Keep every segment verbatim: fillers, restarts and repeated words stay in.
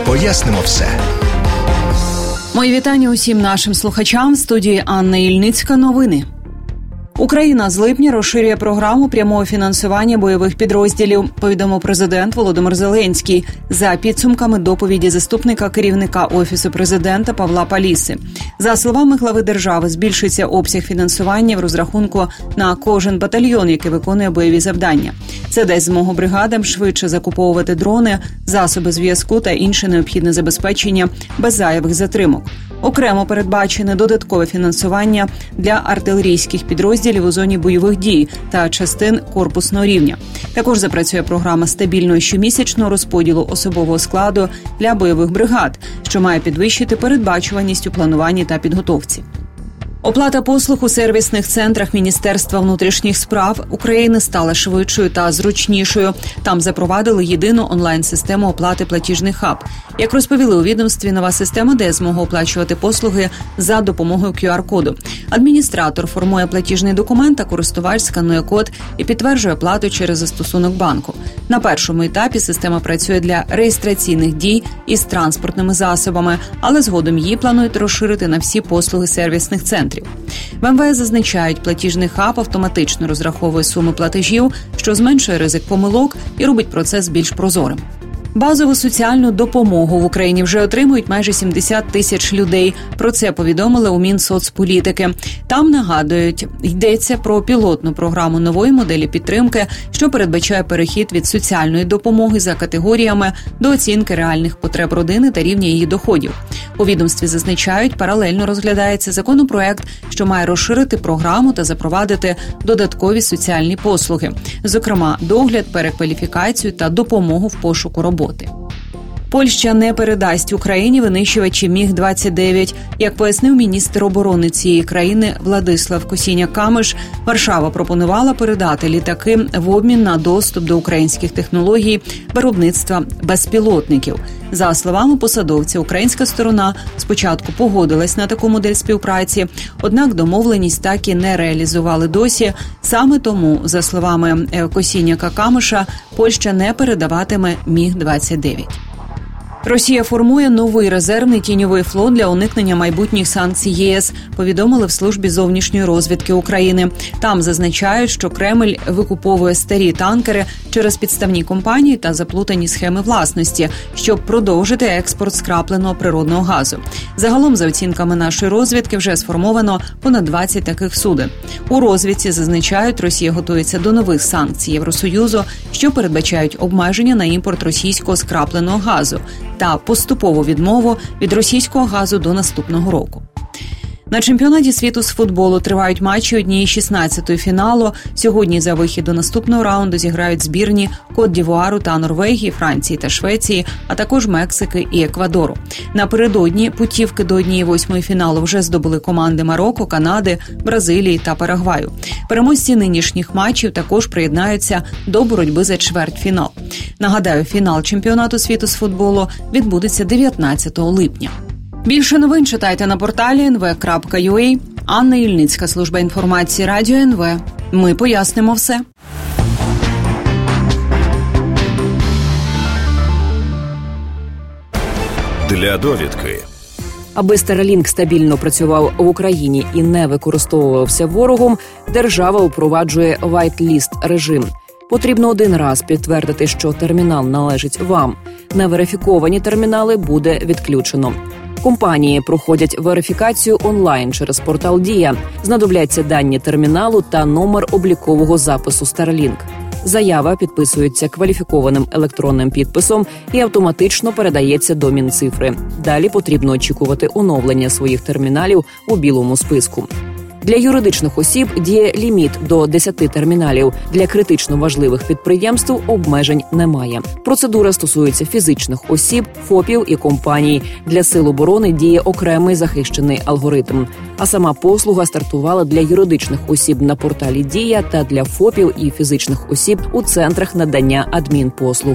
пояснимо все. Мої вітання усім нашим слухачам. В студії Анна Ільницька. Новини. Україна з липня розширює програму прямого фінансування бойових підрозділів, повідомив президент Володимир Зеленський за підсумками доповіді заступника керівника Офісу президента Павла Паліси. За словами глави держави, збільшується обсяг фінансування в розрахунку на кожен батальйон, який виконує бойові завдання. Це дасть змогу бригадам швидше закуповувати дрони, засоби зв'язку та інше необхідне забезпечення без зайвих затримок. Окремо передбачене додаткове фінансування для артилерійських підрозділів у зоні бойових дій та частин корпусного рівня. Також запрацює програма стабільного щомісячного розподілу особового складу для бойових бригад, що має підвищити передбачуваність у плануванні та підготовці. Оплата послуг у сервісних центрах Міністерства внутрішніх справ України стала швидшою та зручнішою. Там запровадили єдину онлайн-систему оплати платіжний хаб. Як розповіли у відомстві, нова система дає змогу оплачувати послуги за допомогою кю ар-коду. Адміністратор формує платіжний документ, а користувач сканує код і підтверджує плату через застосунок банку. На першому етапі система працює для реєстраційних дій із транспортними засобами, але згодом її планують розширити на всі послуги сервісних центрів. В ем ве ес зазначають, платіжний хаб автоматично розраховує суми платежів, що зменшує ризик помилок і робить процес більш прозорим. Базову соціальну допомогу в Україні вже отримують майже сімдесят тисяч людей. Про це повідомили у Мінсоцполітики. Там нагадують, йдеться про пілотну програму нової моделі підтримки, що передбачає перехід від соціальної допомоги за категоріями до оцінки реальних потреб родини та рівня її доходів. У відомстві зазначають, паралельно розглядається законопроект, що має розширити програму та запровадити додаткові соціальні послуги, зокрема догляд, перекваліфікацію та допомогу в пошуку роботи. Польща не передасть Україні винищувачі міг двадцять дев'ять. Як пояснив міністр оборони цієї країни Владислав Косіняк-Камиш, Варшава пропонувала передати літаки в обмін на доступ до українських технологій виробництва безпілотників. За словами посадовця, українська сторона спочатку погодилась на таку модель співпраці, однак домовленість так і не реалізували досі. Саме тому, за словами Косіняка-Камиша, Польща не передаватиме міг двадцять дев'ять. Росія формує новий резервний тіньовий флот для уникнення майбутніх санкцій є ес, повідомили в службі зовнішньої розвідки України. Там зазначають, що Кремль викуповує старі танкери через підставні компанії та заплутані схеми власності, щоб продовжити експорт скрапленого природного газу. Загалом, за оцінками нашої розвідки, вже сформовано понад двадцять таких суден. У розвідці зазначають, Росія готується до нових санкцій Євросоюзу, що передбачають обмеження на імпорт російського скрапленого газу та поступову відмову від російського газу до наступного року. На чемпіонаті світу з футболу тривають матчі однієї шістнадцятої фіналу. Сьогодні за вихід до наступного раунду зіграють збірні Кот-д'Івуару та Норвегії, Франції та Швеції, а також Мексики і Еквадору. Напередодні путівки до однієї восьмої фіналу вже здобули команди Марокко, Канади, Бразилії та Парагваю. Переможці нинішніх матчів також приєднаються до боротьби за чвертьфінал. Нагадаю, фінал чемпіонату світу з футболу відбудеться дев'ятнадцятого липня. Більше новин читайте на порталі ен ве крапка ю а. Анна Ільницька, служба інформації Радіо ен ве. Ми пояснимо все. Для довідки. Аби Starlink стабільно працював в Україні і не використовувався ворогом, держава впроваджує whitelist режим. Потрібно один раз підтвердити, що термінал належить вам. Неверифіковані термінали буде відключено. Компанії проходять верифікацію онлайн через портал Дія. Знадобляться дані терміналу та номер облікового запису Starlink. Заява підписується кваліфікованим електронним підписом і автоматично передається до Мінцифри. Далі потрібно очікувати оновлення своїх терміналів у білому списку. Для юридичних осіб діє ліміт до десяти терміналів. Для критично важливих підприємств обмежень немає. Процедура стосується фізичних осіб, ФОПів і компаній. Для сил оборони діє окремий захищений алгоритм. А сама послуга стартувала для юридичних осіб на порталі Дія та для ФОПів і фізичних осіб у центрах надання адмінпослуг.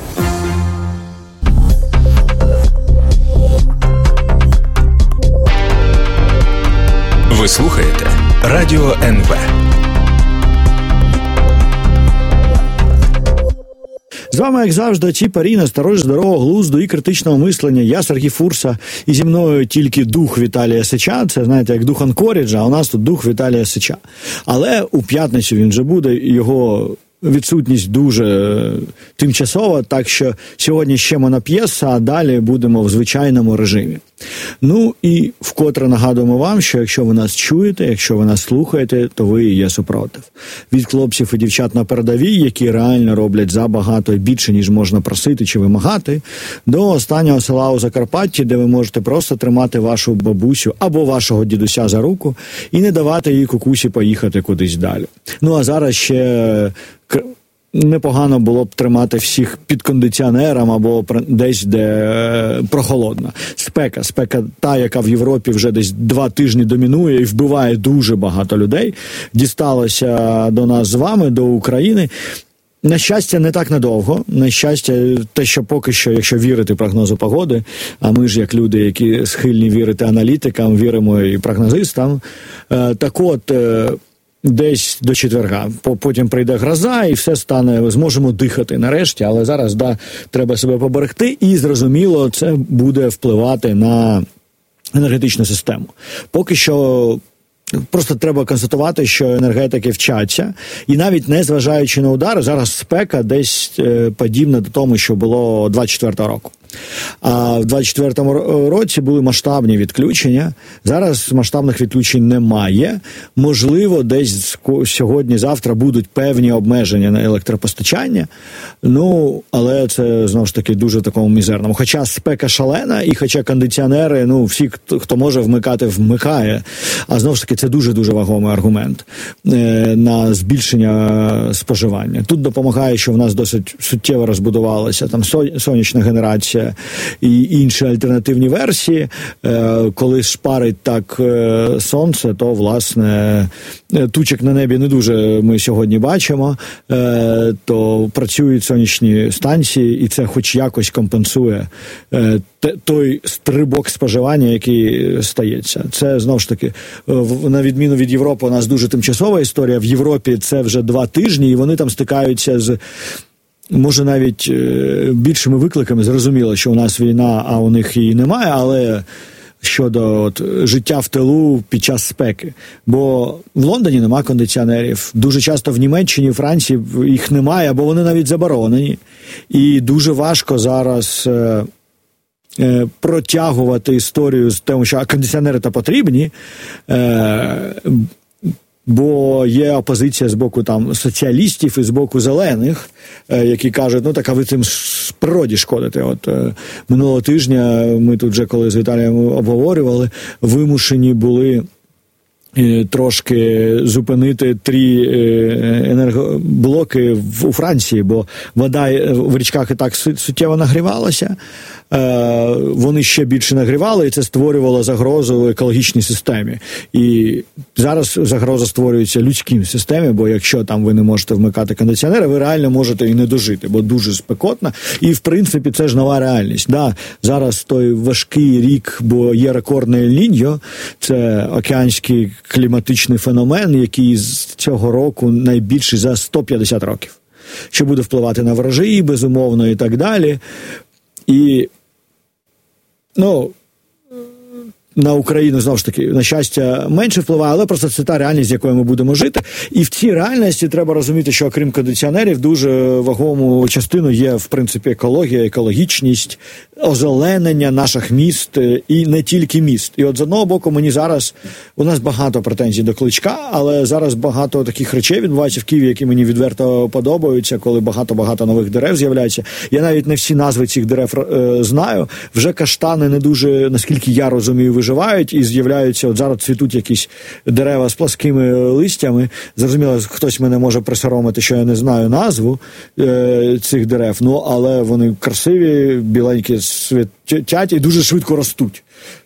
Ви слухаєте Радіо ен ве. З вами, як завжди, ці парі на сторож здорового глузду і критичного мислення. Я Сергій Фурса, і зі мною тільки дух Віталія Сича. Це, знаєте, як дух Анкоріджа, а у нас тут дух Віталія Сича. Але у п'ятницю він вже буде, його відсутність дуже тимчасова, так що сьогодні ще моноп'єса, а далі будемо в звичайному режимі. Ну і вкотре нагадуємо вам, що якщо ви нас чуєте, якщо ви нас слухаєте, то ви і є супротив. Від хлопців і дівчат на передовій, які реально роблять забагато і більше, ніж можна просити чи вимагати, до останнього села у Закарпатті, де ви можете просто тримати вашу бабусю або вашого дідуся за руку і не давати їй кукусі поїхати кудись далі. Ну а зараз ще непогано було б тримати всіх під кондиціонером або десь, де прохолодно. Спека, спека та, яка в Європі вже десь два тижні домінує і вбиває дуже багато людей, дісталося до нас з вами, до України. На щастя, не так надовго. На щастя, те, що поки що, якщо вірити прогнозу погоди, а ми ж, як люди, які схильні вірити аналітикам, віримо і прогнозистам, так от, десь до четверга. Потім прийде гроза і все стане, зможемо дихати нарешті, але зараз, да, треба себе поберегти і, зрозуміло, це буде впливати на енергетичну систему. Поки що просто треба констатувати, що енергетики вчаться, і навіть не зважаючи на удари, зараз спека десь е, подібна до тому, що було двадцять четвертого року. А в двадцять четвертому році були масштабні відключення. Зараз масштабних відключень немає. Можливо, десь сьогодні-завтра будуть певні обмеження на електропостачання. Ну, але це, знову ж таки, дуже такому мізерному. Хоча спека шалена, і хоча кондиціонери, ну, всі, хто може вмикати, вмикає. А, знову ж таки, це дуже-дуже вагомий аргумент е, на збільшення споживання. Тут допомагає, що в нас досить суттєво розбудувалася там сонячна генерація і інші альтернативні версії. Коли шпарить так сонце, то, власне, тучок на небі не дуже ми сьогодні бачимо, то працюють сонячні станції, і це хоч якось компенсує той стрибок споживання, який стається. Це, знову ж таки, на відміну від Європи, у нас дуже тимчасова історія. В Європі це вже два тижні, і вони там стикаються з, може, навіть більшими викликами. Зрозуміло, що у нас війна, а у них її немає, але щодо от, життя в тилу під час спеки. Бо в Лондоні нема кондиціонерів, дуже часто в Німеччині, Франції їх немає, або вони навіть заборонені. І дуже важко зараз е, е, протягувати історію з тим, що кондиціонери-то потрібні, е, бо є опозиція з боку там соціалістів і з боку зелених, е, які кажуть, ну так, а ви цим природі шкодите. От е, минулого тижня ми тут вже, коли з Віталієм обговорювали, вимушені були е, трошки зупинити три е, енергоблоки в, у Франції, бо вода в річках і так суттєво нагрівалася. Е, вони ще більше нагрівали, і це створювало загрозу екологічній системі. І зараз загроза створюється людській системі, бо якщо там ви не можете вмикати кондиціонери, ви реально можете і не дожити, бо дуже спекотно. І, в принципі, це ж нова реальність. Да, зараз той важкий рік, бо є рекордне Ель-Ніньо, це океанський кліматичний феномен, який з цього року найбільший за сто п'ятдесят років. Що буде впливати на врожаї, безумовно, і так далі. І, ну, на Україну, знову ж таки, на щастя, менше впливає, але просто це та реальність, з якою ми будемо жити. І в цій реальності треба розуміти, що окрім кондиціонерів, дуже вагому частину є, в принципі, екологія, екологічність, озеленення наших міст і не тільки міст. І от з одного боку мені зараз, у нас багато претензій до Кличка, але зараз багато таких речей відбувається в Києві, які мені відверто подобаються, коли багато-багато нових дерев з'являється. Я навіть не всі назви цих дерев е, знаю. Вже каштани не дуже, наскільки я розумію, виживають і з'являються, от зараз цвітуть якісь дерева з пласкими листями. Зрозуміло, хтось мене може присоромити, що я не знаю назву е, цих дерев, ну, але вони красиві, біленькі, світять і дуже швидко ростуть.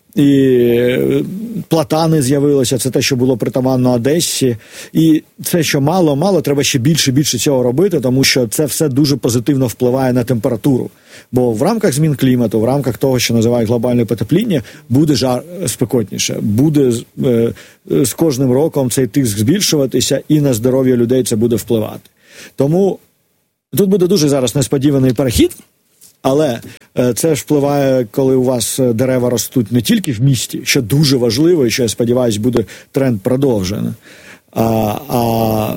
І платани з'явилися, це те, що було притаманно Одесі. І це, що мало-мало, треба ще більше-більше цього робити, тому що це все дуже позитивно впливає на температуру. Бо в рамках змін клімату, в рамках того, що називають глобальне потепління, буде жар спекотніше. Буде е, з кожним роком цей тиск збільшуватися, і на здоров'я людей це буде впливати. Тому Тут буде дуже зараз несподіваний перехід, але це ж впливає, коли у вас дерева ростуть не тільки в місті, що дуже важливо, і що, я сподіваюся, буде тренд продовжений, а, а,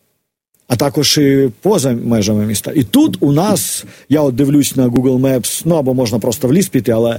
а також і поза межами міста. І тут у нас, я от дивлюсь на Google Maps, ну або можна просто в ліс піти, але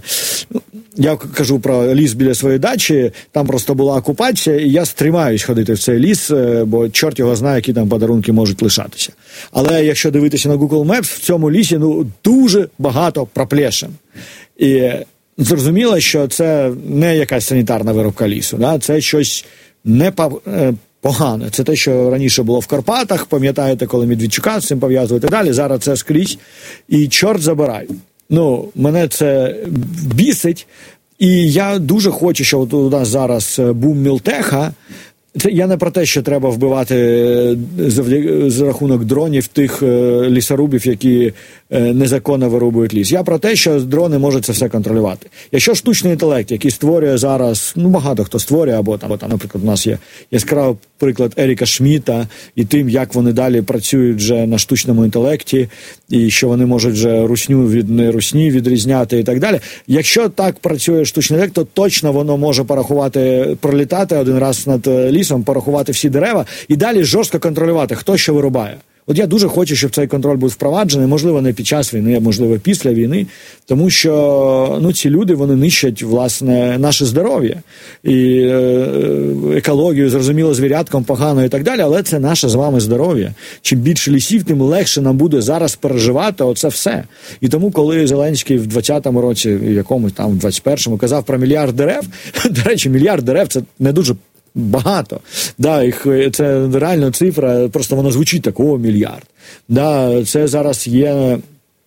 я кажу про ліс біля своєї дачі, там просто була окупація, і я стримаюсь ходити в цей ліс, бо чорт його знає, які там подарунки можуть лишатися. Але якщо дивитися на Google Maps, в цьому лісі ну, дуже багато проплешин. І зрозуміло, що це не якась санітарна вирубка лісу, да? Це щось не погане. Це те, що раніше було в Карпатах, пам'ятаєте, коли Медведчука з цим пов'язували і далі, зараз це скрізь. І чорт забирай. Ну, мене це бісить, і я дуже хочу, щоб у нас зараз бум Мілтеха. Це я не про те, що треба вбивати за рахунок дронів тих лісорубів, які незаконно вирубують ліс. Я про те, що дрони можуть це все контролювати. Якщо штучний інтелект, який створює зараз, ну багато хто створює, або там, або, там наприклад, у нас є яскравий приклад Еріка Шмідта і тим, як вони далі працюють вже на штучному інтелекті, і що вони можуть вже русню від нерусні відрізняти і так далі. Якщо так працює штучний інтелект, то точно воно може порахувати, пролітати один раз над лісом, порахувати всі дерева і далі жорстко контролювати, хто що вирубає. От я дуже хочу, щоб цей контроль був впроваджений, можливо, не під час війни, а можливо, після війни, тому що ну, ці люди, вони нищать, власне, наше здоров'я і е, екологію, зрозуміло, звіряткам погано і так далі, але це наше з вами здоров'я. Чим більше лісів, тим легше нам буде зараз переживати оце все. І тому, коли Зеленський в двадцятому році, в якомусь там, в двадцять першому, казав про мільярд дерев, до речі, мільярд дерев – це не дуже багато. Да, їх, це реально цифра, просто вона звучить так, о, мільярд. Да, це зараз є,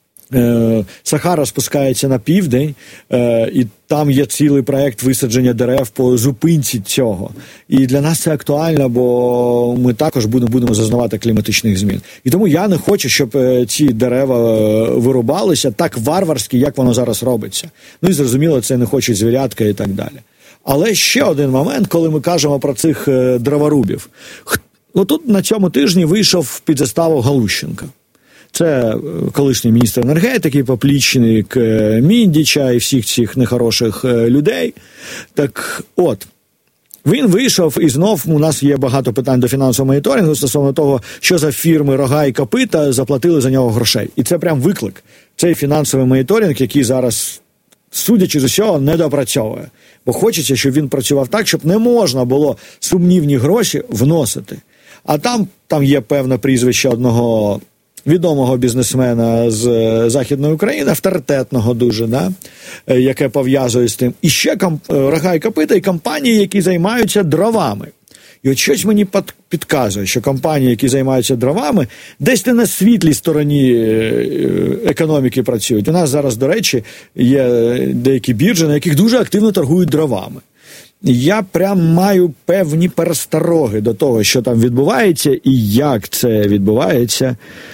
е, Сахара спускається на південь, е, і там є цілий проект висадження дерев по зупинці цього. І для нас це актуально, бо ми також будемо, будемо зазнавати кліматичних змін. І тому я не хочу, щоб ці дерева вирубалися так варварськи, як воно зараз робиться. Ну і зрозуміло, це не хочуть звірятка і так далі. Але ще один момент, коли ми кажемо про цих е, дроворубів. Отут на цьому тижні вийшов під заставу Галущенка. Це колишній міністр енергетики, поплічник е, Міндіча і всіх цих нехороших е, людей. Так от, він вийшов, і знов у нас є багато питань до фінансового моніторингу стосовно того, що за фірми Рога і Копита заплатили за нього грошей. І це прям виклик. Цей фінансовий моніторинг, який зараз, судячи з усього, не допрацьовує. Бо хочеться, щоб він працював так, щоб не можна було сумнівні гроші вносити. А там, там є певне прізвище одного відомого бізнесмена з Західної України, авторитетного дуже, да? Яке пов'язує з тим. І ще комп... Рога і Копита і компанії, які займаються дровами. І от щось мені підказує, що компанії, які займаються дровами, десь не на світлій стороні економіки працюють. У нас зараз, до речі, є деякі біржі, на яких дуже активно торгують дровами. Я прям маю певні перестороги до того, що там відбувається і як це відбувається.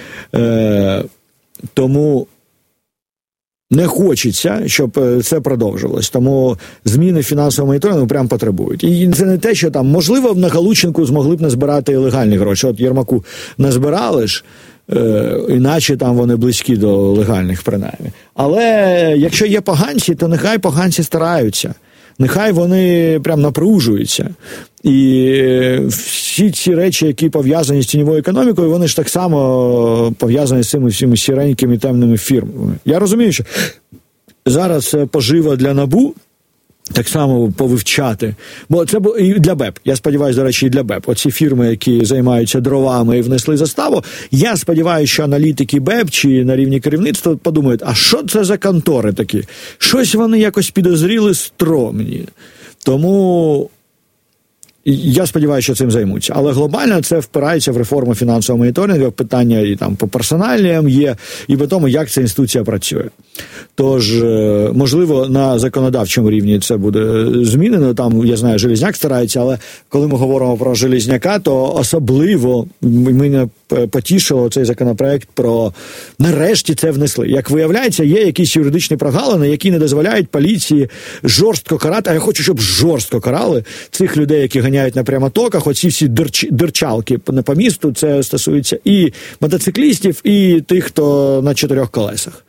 Е, тому не хочеться, щоб це продовжувалось. Тому зміни фінансового моніторингу прям потребують. І це не те, що там, можливо, на Галущенку змогли б назбирати легальні гроші. От Єрмаку назбирали ж, е, іначе там вони близькі до легальних, принаймні. Але якщо є поганці, то нехай поганці стараються. Нехай вони прям напружуються. І всі ці речі, які пов'язані з тіньовою економікою, вони ж так само пов'язані з цими всіми сіренькими темними фірмами. Я розумію, що зараз пожива для НАБУ так само повивчати. Бо це і для БЕП. Я сподіваюся, до речі, і для БЕП. Оці фірми, які займаються дровами і внесли заставу, я сподіваюся, що аналітики БЕП чи на рівні керівництва подумають, а що це за контори такі? Щось вони якось підозріли стромні. Тому я сподіваюся, що цим займуться. Але глобально це впирається в реформу фінансового моніторингу, питання і там по персоналіям є, і по тому, як ця інституція працює. Тож, можливо, на законодавчому рівні це буде змінено. Там, я знаю, Железняк старається, але коли ми говоримо про Железняка, то особливо мене потішило цей законопроект про нарешті це внесли. Як виявляється, є якісь юридичні прогалини, які не дозволяють поліції жорстко карати, а я хочу, щоб жорстко карали цих людей, які ганяють на прямотоках, оці всі дирч, дирчалки по місту, це стосується і мотоциклістів, і тих, хто на чотирьох колесах.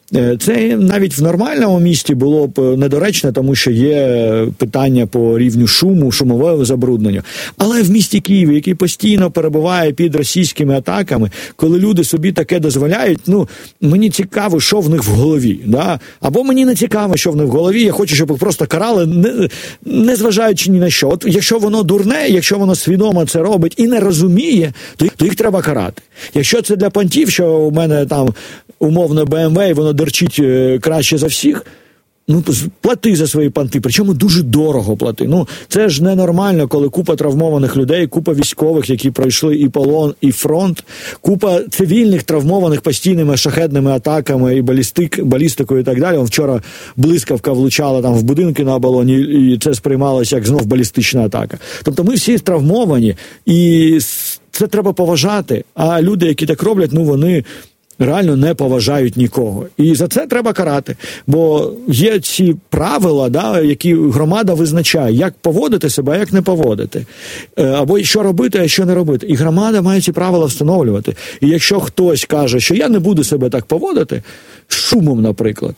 Це навіть в нормальному місті було б недоречно, тому що є питання по рівню шуму, шумового забруднення. Але в місті Києві, який постійно перебуває під російськими атаками, коли люди собі таке дозволяють, ну, мені цікаво, що в них в голові. Да? Або мені не цікаво, що в них в голові, я хочу, щоб їх просто карали, не, не зважаючи ні на що. От якщо воно дурне, якщо воно свідомо це робить і не розуміє, то їх, то їх треба карати. Якщо це для понтів, що у мене там умовно Бе Ем Ве, і воно дерчить краще за всіх, ну, плати за свої понти, причому дуже дорого плати. Ну, це ж ненормально, коли купа травмованих людей, купа військових, які пройшли і полон, і фронт, купа цивільних травмованих постійними шахедними атаками і балістик, балістикою і так далі. Вчора блискавка влучала там в будинки на Оболоні, і це сприймалося як знов балістична атака. Тобто ми всі травмовані, і це треба поважати, а люди, які так роблять, ну, вони реально не поважають нікого. І за це треба карати. Бо є ці правила, да, які громада визначає, як поводити себе, а як не поводити. Або що робити, а що не робити. І громада має ці правила встановлювати. І якщо хтось каже, що я не буду себе так поводити, шумом, наприклад,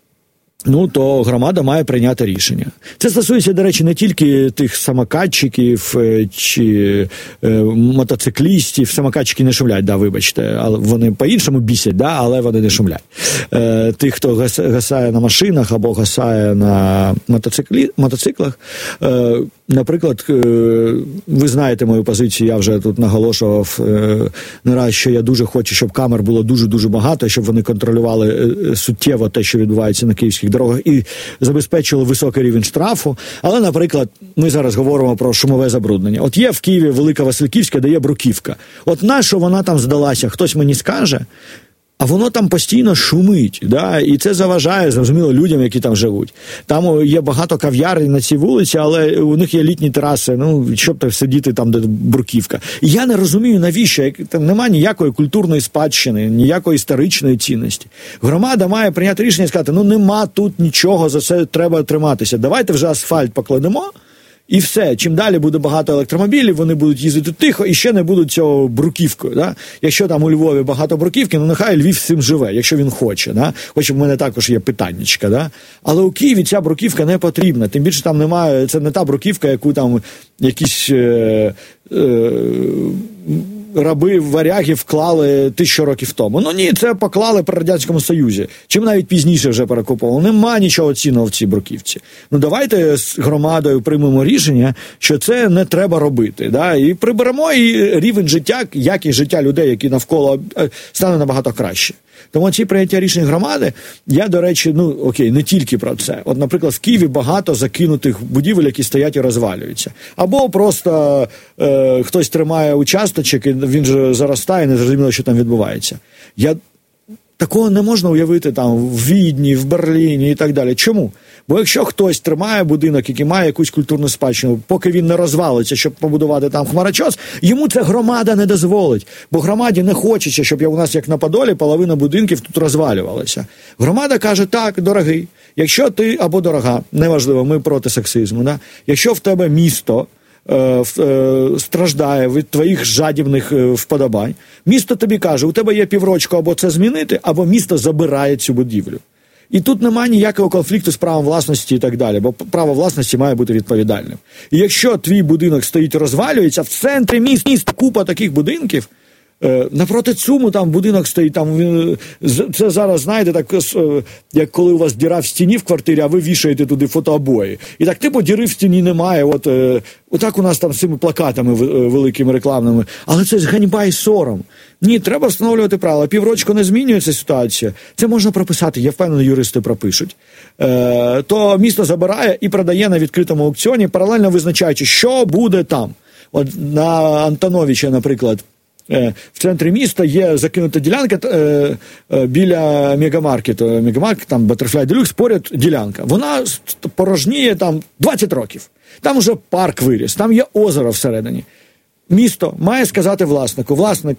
ну, то громада має прийняти рішення. Це стосується, до речі, не тільки тих самокатчиків чи е, мотоциклістів. Самокатчики не шумлять, да, вибачте, але вони по-іншому бісять, да, але вони не шумлять. Е, тих, хто гас, гасає на машинах або гасає на мотоциклі, мотоциклах, е, наприклад, е, ви знаєте мою позицію, я вже тут наголошував е, не раз, що я дуже хочу, щоб камер було дуже-дуже багато, щоб вони контролювали е, суттєво те, що відбувається на київських дорогах, і забезпечили високий рівень штрафу. Але, наприклад, ми зараз говоримо про шумове забруднення. От є в Києві Велика Васильківська, де є бруківка. От на що вона там здалася, хтось мені скаже, а воно там постійно шумить, да? І це заважає, зрозуміло, людям, які там живуть. Там є багато кав'ярень на цій вулиці, але у них є літні тераси, ну, щоб так сидіти там, де бруківка. І я не розумію, навіщо, як там немає ніякої культурної спадщини, ніякої історичної цінності. Громада має прийняти рішення і сказати, ну, нема тут нічого, за це треба триматися. Давайте вже асфальт покладемо, і все. Чим далі буде багато електромобілів, вони будуть їздити тихо і ще не будуть цього бруківкою. Да? Якщо там у Львові багато бруківки, ну нехай Львів з цим живе, якщо він хоче. Да? Хоч в мене також є питаннячка. Да? Але у Києві ця бруківка не потрібна. Тим більше там немає, це не та бруківка, яку там якісь е, е, раби варяги вклали тисячу років тому. Ну ні, це поклали при Радянському Союзі. Чим навіть пізніше вже перекуповували. Нема нічого цінного в цій бруківці. Ну давайте з громадою приймемо рішення, що це не треба робити. Да? І приберемо, і рівень життя, якість життя людей, які навколо, стане набагато краще. Тому ці прийняття рішень громади, я, до речі, ну, окей, не тільки про це. От, наприклад, в Києві багато закинутих будівель, які стоять і розвалюються. Або просто е, хтось тримає участочок, і він же заростає, не зрозуміло, що там відбувається. Я... Такого не можна уявити там в Відні, в Берліні і так далі. Чому? Бо якщо хтось тримає будинок, який має якусь культурну спадщину, поки він не розвалиться, щоб побудувати там хмарочос, йому це громада не дозволить. Бо громаді не хочеться, щоб у нас, як на Подолі, половина будинків тут розвалювалася. Громада каже, так, дорогий, якщо ти, або дорога, неважливо, ми проти сексизму, да? Якщо в тебе місто страждає від твоїх жадібних вподобань, місто тобі каже, у тебе є піврочку або це змінити, або місто забирає цю будівлю. І тут немає ніякого конфлікту з правом власності і так далі, бо право власності має бути відповідальним. І якщо твій будинок стоїть і розвалюється, в центрі міста купа таких будинків, напроти ЦУМу там будинок стоїть, там це зараз, знаєте, так, як коли у вас діра в стіні в квартирі, а ви вішаєте туди фотообої. І так, типу, діри в стіні немає, от, отак у нас там з цими плакатами великими рекламними. Але це ж ганьба і сором. Ні, треба встановлювати правила. Піврочку не змінюється ситуація. Це можна прописати, я впевнений, юристи пропишуть. Е, то місто забирає і продає на відкритому аукціоні, паралельно визначаючи, що буде там. От на Антоновича, наприклад, В центрі міста є закинута ділянка біля мегамаркету. Мегамаркет, там Butterfly Deluxe, поряд ділянка. Вона порожніє там двадцять років. Там вже парк виріс, там є озеро всередині. Місто має сказати власнику. Власник,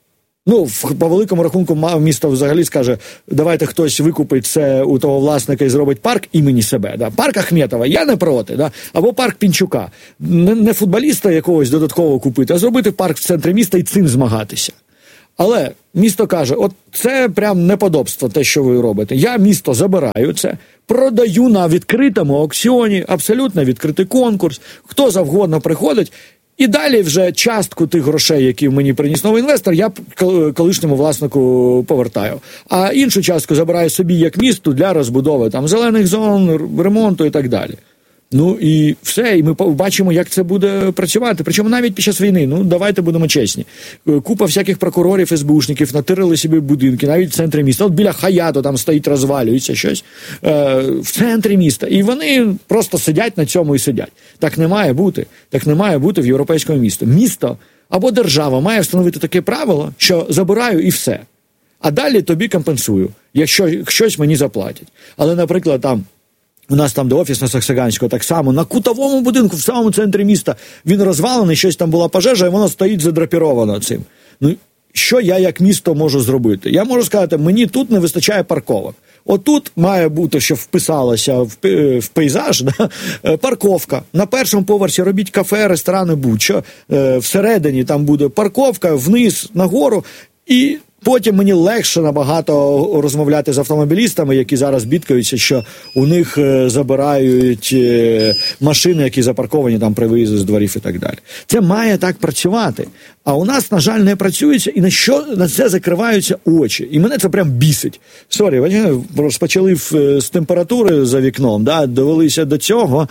ну, по великому рахунку, місто взагалі скаже, давайте хтось викупить це у того власника і зробить парк імені себе. Да? Парк Ахметова, я не проти. Да? Або парк Пінчука. Не, не футболіста якогось додатково купити, а зробити парк в центрі міста і цим змагатися. Але місто каже, от це прям неподобство, те, що ви робите. Я місто забираю це, продаю на відкритому аукціоні, абсолютно відкритий конкурс, хто завгодно приходить, і далі вже частку тих грошей, які мені приніс новий інвестор, я колишньому власнику повертаю. А іншу частку забираю собі як місто для розбудови там зелених зон, ремонту і так далі. Ну і все, і ми бачимо, як це буде працювати. Причому навіть під час війни, ну давайте будемо чесні. Купа всяких прокурорів, ес бе ушників натирили собі будинки, навіть в центрі міста. От біля Хаяту там стоїть, розвалюється щось. Е, в центрі міста. І вони просто сидять на цьому і сидять. Так не має бути. Так не має бути в європейському місті. Місто або держава має встановити таке правило, що забираю і все. А далі тобі компенсую, якщо щось мені заплатять. Але, наприклад, там у нас там, де офіс на Саксаганського, так само, на кутовому будинку, в самому центрі міста, він розвалений, щось там була пожежа, і воно стоїть задрапіровано цим. Ну, що я як місто можу зробити? Я можу сказати, мені тут не вистачає парковок. Отут має бути, що вписалося в, в пейзаж, да? Парковка. На першому поверсі робіть кафе, ресторани, будь-що. Всередині там буде парковка, вниз, нагору, і потім мені легше набагато розмовляти з автомобілістами, які зараз бідкаються, що у них е, забирають е, машини, які запарковані там при виїзді з дворів і так далі. Це має так працювати. А у нас, на жаль, не працюється, і на що на це закриваються очі. І мене це прям бісить. Сорі, ви розпочали з температури за вікном, да, довелися до цього,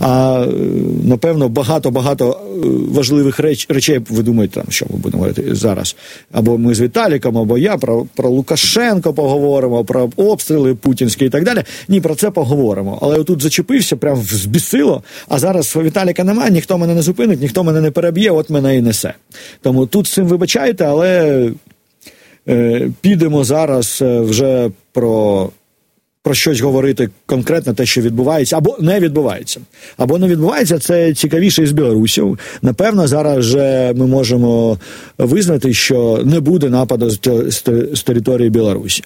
а напевно багато-багато важливих реч, речей, ви думаєте, там, що ми будемо говорити зараз, або ми з Віталіком, або я, про, про Лукашенко поговоримо, про обстріли путінські і так далі. Ні, про це поговоримо. Але отут зачепився, прям збісило, а зараз Віталіка немає, ніхто мене не зупинить, ніхто мене не переб'є, от мене і несе. Тому тут з цим вибачайте, але е, підемо зараз вже про, про щось говорити конкретно, те, що відбувається, або не відбувається. Або не відбувається, це цікавіше із білорусів. Напевно, зараз вже ми можемо визнати, що не буде нападу з, з, з території Білорусі.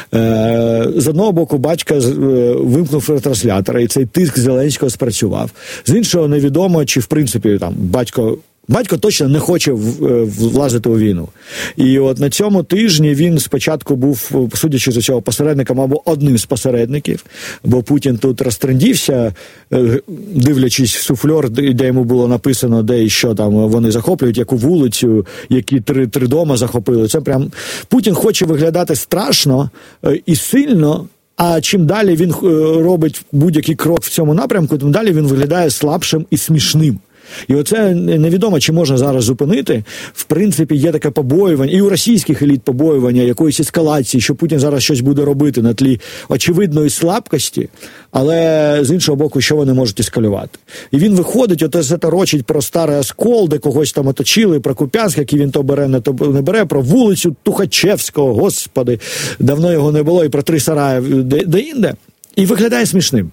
Е, з одного боку, батька вимкнув ретранслятора, і цей тиск Зеленського спрацював. З іншого, невідомо, чи в принципі там батько Батько точно не хоче влазити у війну. І от на цьому тижні він спочатку був, судячи з цього, посередником або одним з посередників, бо Путін тут розтрендівся, дивлячись в суфльор, де йому було написано, де і що там вони захоплюють, яку вулицю, які три, три дома захопили. Це прям Путін хоче виглядати страшно і сильно, а чим далі він робить будь-який крок в цьому напрямку, тим далі він виглядає слабшим і смішним. І оце невідомо, чи можна зараз зупинити. В принципі, є таке побоювання, і у російських еліт побоювання, якоїсь ескалації, що Путін зараз щось буде робити на тлі очевидної слабкості, але з іншого боку, що вони можуть ескалювати. І він виходить, ото заторочить про старий Оскол, де когось там оточили, про Куп'янськ, який він то бере, не то не бере, про вулицю Тухачевського, господи, давно його не було, і про три сараї де-інде. І виглядає смішним.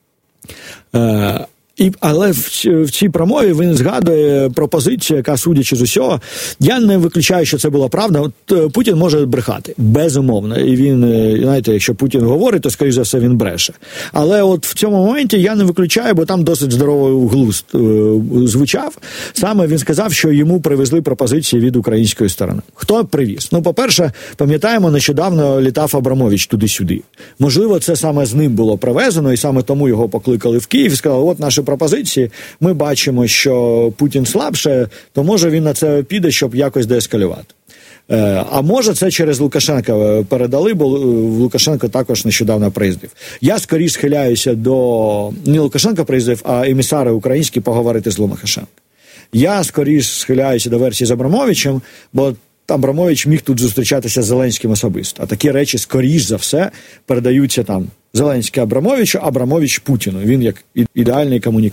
Е- І, але в, в цій промові він згадує пропозицію, яка, судячи з усього, я не виключаю, що це була правда. От Путін може брехати, безумовно. І він, знаєте, якщо Путін говорить, то, скоріш за все, він бреше. Але от в цьому моменті я не виключаю, бо там досить здоровий глузд е, звучав. Саме він сказав, що йому привезли пропозиції від української сторони. Хто привіз? Ну, по-перше, пам'ятаємо, нещодавно літав Абрамович туди-сюди. Можливо, це саме з ним було привезено, і саме тому його покликали в Київ і сказали, от наші пропозиції, ми бачимо, що Путін слабше, то може він на це піде, щоб якось деескалювати. А може це через Лукашенка передали, бо Лукашенко також нещодавно приїздив. Я скоріш схиляюся до, не Лукашенко приїздив, а емісари українські поговорити з Лукашенком. Я скоріш схиляюся до версії з Абрамовичем, бо Абрамович міг тут зустрічатися з Зеленським особисто. А такі речі, скоріш за все, передаються там Зеленський Абрамовичу, Абрамович Путіну. Він як ідеальний комунікатор.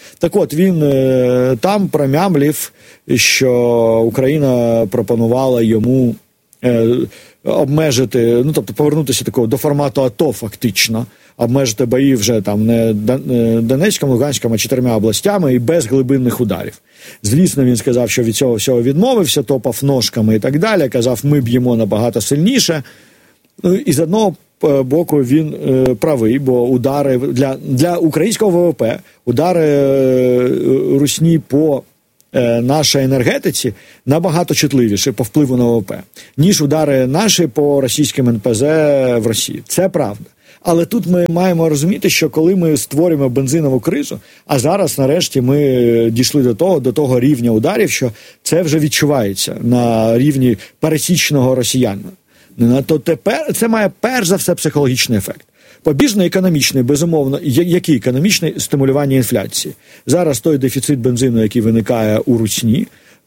Так от, він е, там промямлів, що Україна пропонувала йому е, обмежити, ну, тобто повернутися такого до формату АТО фактично, обмежити бої вже там не Донецьком, Луганськом, а чотирма областями і без глибинних ударів. Звісно, він сказав, що від цього всього відмовився, топав ножками і так далі, казав, ми б'ємо набагато сильніше. Ну, і з одного боку він е, правий, бо удари для, для українського ВВП, удари е, русні по е, нашій енергетиці набагато чутливіші по впливу на ВВП, ніж удари наші по російським ен пе зет в Росії. Це правда. Але тут ми маємо розуміти, що коли ми створюємо бензинову кризу, а зараз нарешті ми дійшли до того, до того рівня ударів, що це вже відчувається на рівні пересічного росіянина, то тепер це має перш за все психологічний ефект. Побіжно-економічний, безумовно, який економічний? Стимулювання інфляції. Зараз той дефіцит бензину, який виникає у русні,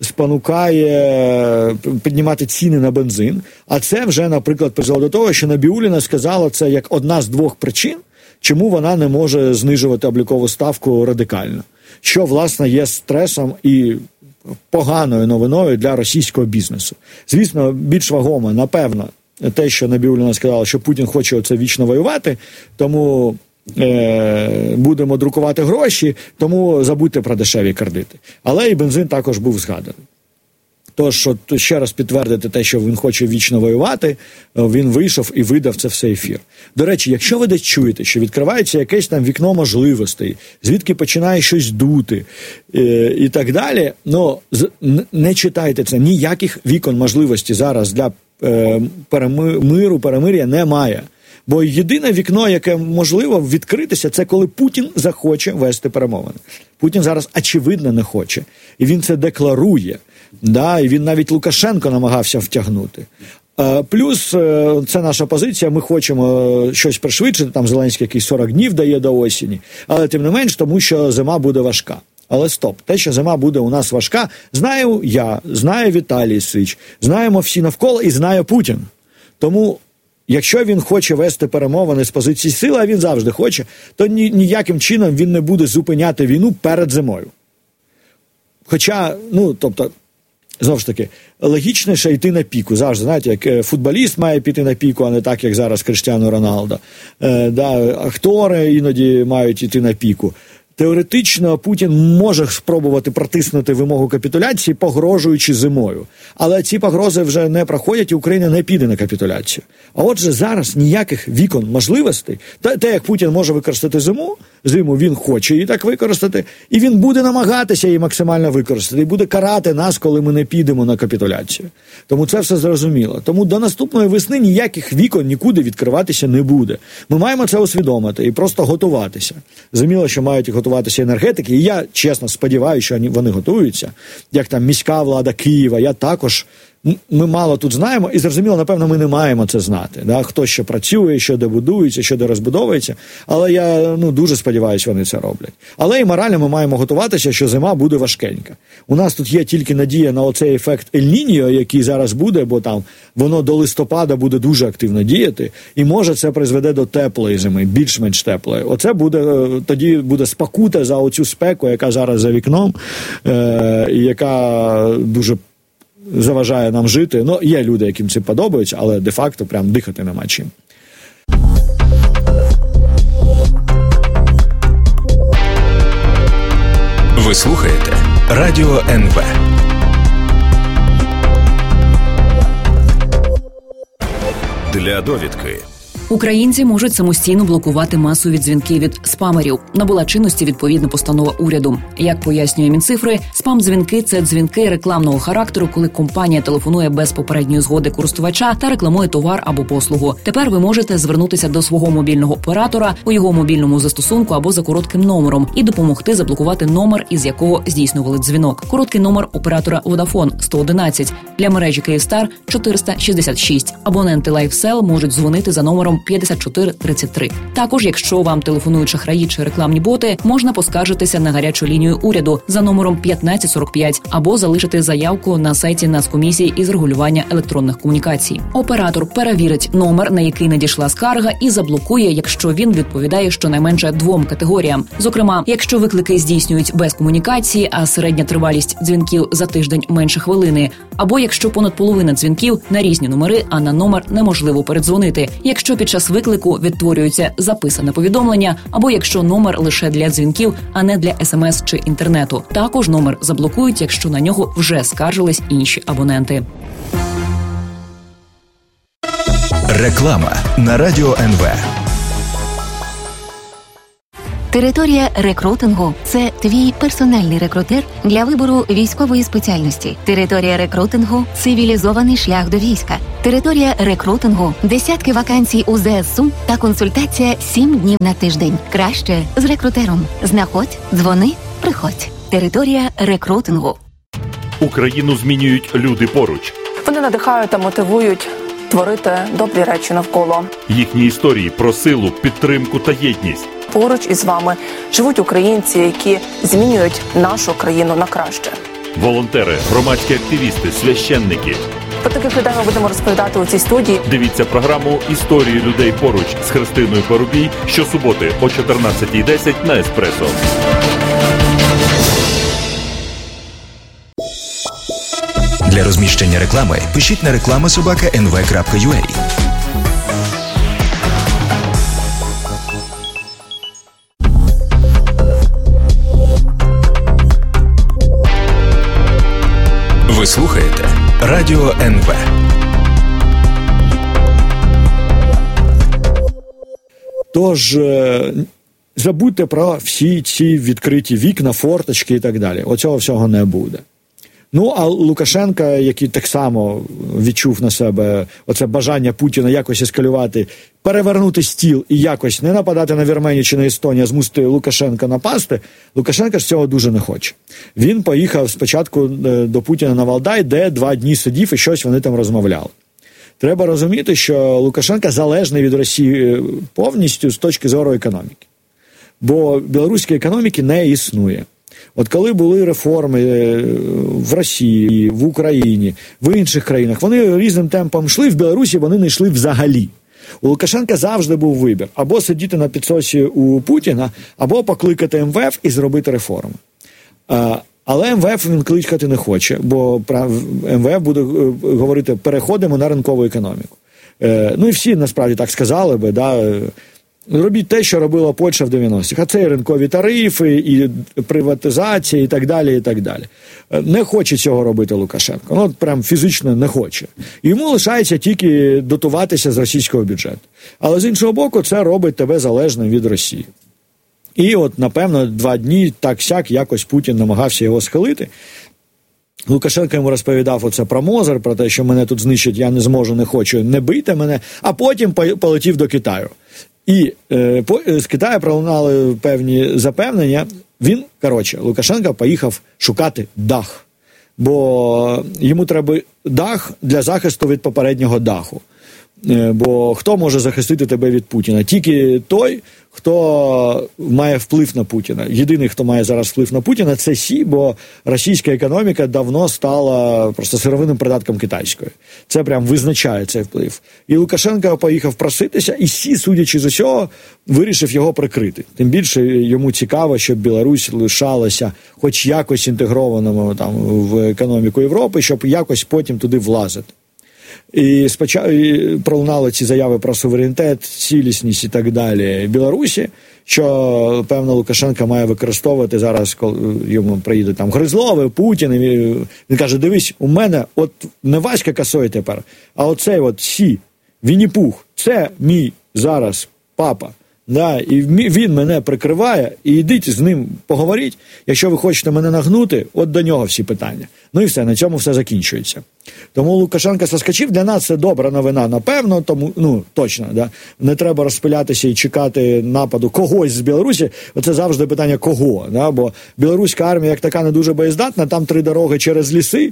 спонукає піднімати ціни на бензин, а це вже, наприклад, призвело до того, що Набіулліна сказала це як одна з двох причин, чому вона не може знижувати облікову ставку радикально, що, власне, є стресом і поганою новиною для російського бізнесу. Звісно, більш вагомо, напевно, те, що Набіулліна сказала, що Путін хоче оце вічно воювати, тому е, будемо друкувати гроші, тому забудьте про дешеві кредити. Але і бензин також був згаданий. Тож, от, ще раз підтвердити те, що він хоче вічно воювати, він вийшов і видав це все ефір. До речі, якщо ви десь чуєте, що відкривається якесь там вікно можливостей, звідки починає щось дути е, і так далі, ну, з, не читайте це. Ніяких вікон можливостей зараз для е, перемиру, перемир'я немає. Бо єдине вікно, яке можливо відкритися, це коли Путін захоче вести перемовини. Путін зараз, очевидно, не хоче. І він це декларує. Да, і він навіть Лукашенко намагався втягнути. А, плюс, це наша позиція, ми хочемо щось пришвидшити, там Зеленський якийсь сорок днів дає до осені, але тим не менш, тому що зима буде важка. Але стоп, те, що зима буде у нас важка, знаю я, знає Віталій Сич, знаємо всі навколо і знає Путін. Тому, якщо він хоче вести перемовини з позиції сили, а він завжди хоче, то ні, ніяким чином він не буде зупиняти війну перед зимою. Хоча, ну, тобто, знову ж таки, логічніше йти на піку. Завжди, знаєте, як футболіст має піти на піку, а не так, як зараз Кріштіану Роналдо. Е, да, актори іноді мають йти на піку. Теоретично Путін може спробувати протиснути вимогу капітуляції, погрожуючи зимою. Але ці погрози вже не проходять, і Україна не піде на капітуляцію. А отже, зараз ніяких вікон можливостей. Те, те, як Путін може використати зиму, зиму він хоче її так використати, і він буде намагатися її максимально використати, і буде карати нас, коли ми не підемо на капітуляцію. Тому це все зрозуміло. Тому до наступної весни ніяких вікон нікуди відкриватися не буде. Ми маємо це усвідомити і просто готуватися. Зрозуміло, що мають готуватися енергетики, і я, чесно, сподіваюся, що вони готуються. Як там міська влада Києва, я також, ми мало тут знаємо, і зрозуміло, напевно, ми не маємо це знати. Да? Хто що працює, що де будується, що де розбудовується, але я ну, дуже сподіваюся, вони це роблять. Але і морально ми маємо готуватися, що зима буде важкенька. У нас тут є тільки надія на оцей ефект Ель-Ніньо, який зараз буде, бо там воно до листопада буде дуже активно діяти, і може це призведе до теплої зими, більш-менш теплої. Оце буде, тоді буде спокута за оцю спеку, яка зараз за вікном, е- і яка дуже заважає нам жити. Ну, є люди, яким це подобається, але де-факто прям дихати нема чим. Ви слухаєте Радіо ен ве. Для довідки. Українці можуть самостійно блокувати масові дзвінки від спамерів. Набула чинності відповідна постанова уряду. Як пояснює Мінцифри, спам-дзвінки – це дзвінки рекламного характеру, коли компанія телефонує без попередньої згоди користувача та рекламує товар або послугу. Тепер ви можете звернутися до свого мобільного оператора у його мобільному застосунку або за коротким номером і допомогти заблокувати номер, із якого здійснювали дзвінок. Короткий номер оператора Vodafone – сто одинадцять, для мережі Kyivstar – чотириста шістдесят шість. Абоненти LifeSell можуть дзвонити за номером номером п'ятдесят чотири тридцять три. Також, якщо вам телефонують шахраї чи рекламні боти, можна поскаржитися на гарячу лінію уряду за номером п'ятнадцять сорок п'ять або залишити заявку на сайті Нацкомісії із регулювання електронних комунікацій. Оператор перевірить номер, на який надійшла скарга, і заблокує, якщо він відповідає щонайменше двом категоріям. Зокрема, якщо виклики здійснюють без комунікації, а середня тривалість дзвінків за тиждень менше хвилини, або якщо понад половина дзвінків на різні номери, а на номер неможливо передзвонити, якщо під час виклику відтворюється записане повідомлення, або якщо номер лише для дзвінків, а не для смс чи інтернету. Також номер заблокують, якщо на нього вже скаржились інші абоненти. Реклама на Радіо ен ве. Територія рекрутингу – це твій персональний рекрутер для вибору військової спеціальності. Територія рекрутингу – цивілізований шлях до війська. Територія рекрутингу – десятки вакансій у зе ес у та консультація сім днів на тиждень. Краще з рекрутером. Знаходь, дзвони, приходь. Територія рекрутингу. Україну змінюють люди поруч. Вони надихають та мотивують творити добрі речі навколо. Їхні історії про силу, підтримку та єдність. Поруч із вами живуть українці, які змінюють нашу країну на краще. Волонтери, громадські активісти, священники. Про таких людей ми будемо розповідати у цій студії. Дивіться програму «Історії людей поруч» з Христиною Парубій щосуботи о чотирнадцятій десять на Еспресо. Для розміщення реклами пишіть на реклама собака ен ве крапка ю а. Ви слухаєте Радіо ен ве. Тож, забудьте про всі ці відкриті вікна, форточки і так далі. Оцього всього не буде. Ну, а Лукашенка, який так само відчув на себе оце бажання Путіна якось ескалювати, перевернути стіл і якось не нападати на Вірменію чи на Естонію, а змусити Лукашенка напасти, Лукашенко ж цього дуже не хоче. Він поїхав спочатку до Путіна на Валдай, де два дні сидів і щось вони там розмовляли. Треба розуміти, що Лукашенко залежний від Росії повністю з точки зору економіки. Бо білоруської економіки не існує. От коли були реформи в Росії, в Україні, в інших країнах, вони різним темпом йшли, в Білорусі вони не йшли взагалі. У Лукашенка завжди був вибір. Або сидіти на підсосі у Путіна, або покликати ем ве еф і зробити реформи. Але ем ве еф він кликати не хоче, бо ем ве еф буде говорити, переходимо на ринкову економіку. Ну і всі насправді так сказали би, да, робіть те, що робила Польща в дев'яностих. А це і ринкові тарифи, і приватизація, і так далі, і так далі. Не хоче цього робити Лукашенко. Ну, прям фізично не хоче. Йому лишається тільки дотуватися з російського бюджету. Але з іншого боку, це робить тебе залежним від Росії. І от, напевно, два дні так-сяк якось Путін намагався його схилити. Лукашенко йому розповідав оце про Мозер, про те, що мене тут знищать, я не зможу, не хочу, не бийте мене, а потім полетів до Китаю. І е, по, з Китаю пролунали певні запевнення. Він, коротше, Лукашенко поїхав шукати дах. Бо йому треба дах для захисту від попереднього даху. Е, бо хто може захистити тебе від Путіна? Тільки той, хто має вплив на Путіна. Єдиний, хто має зараз вплив на Путіна, це Сі, бо російська економіка давно стала просто сировинним придатком китайської. Це прям визначає цей вплив. І Лукашенко поїхав проситися, і Сі, судячи з усього, вирішив його прикрити. Тим більше йому цікаво, щоб Білорусь лишалася хоч якось інтегрованому там в економіку Європи, щоб якось потім туди влазити. І спочатку пролунали ці заяви про суверенітет, цілісність і так далі Білорусі, що, певно, Лукашенко має використовувати зараз, коли йому приїде там Гризлов, Путін, і він каже, дивись, у мене от не Васька Косой тепер, а оцей от Сі, Вінні-Пух, це мій зараз папа. Да, і він мене прикриває, і йдіть з ним поговоріть. Якщо ви хочете мене нагнути, от до нього всі питання. Ну і все, на цьому все закінчується. Тому Лукашенко соскочив. Для нас це добра новина, напевно, тому, ну, точно, да. Не треба розпилятися і чекати нападу когось з Білорусі. Оце завжди питання кого, да, бо білоруська армія як така не дуже боєздатна, там три дороги через ліси,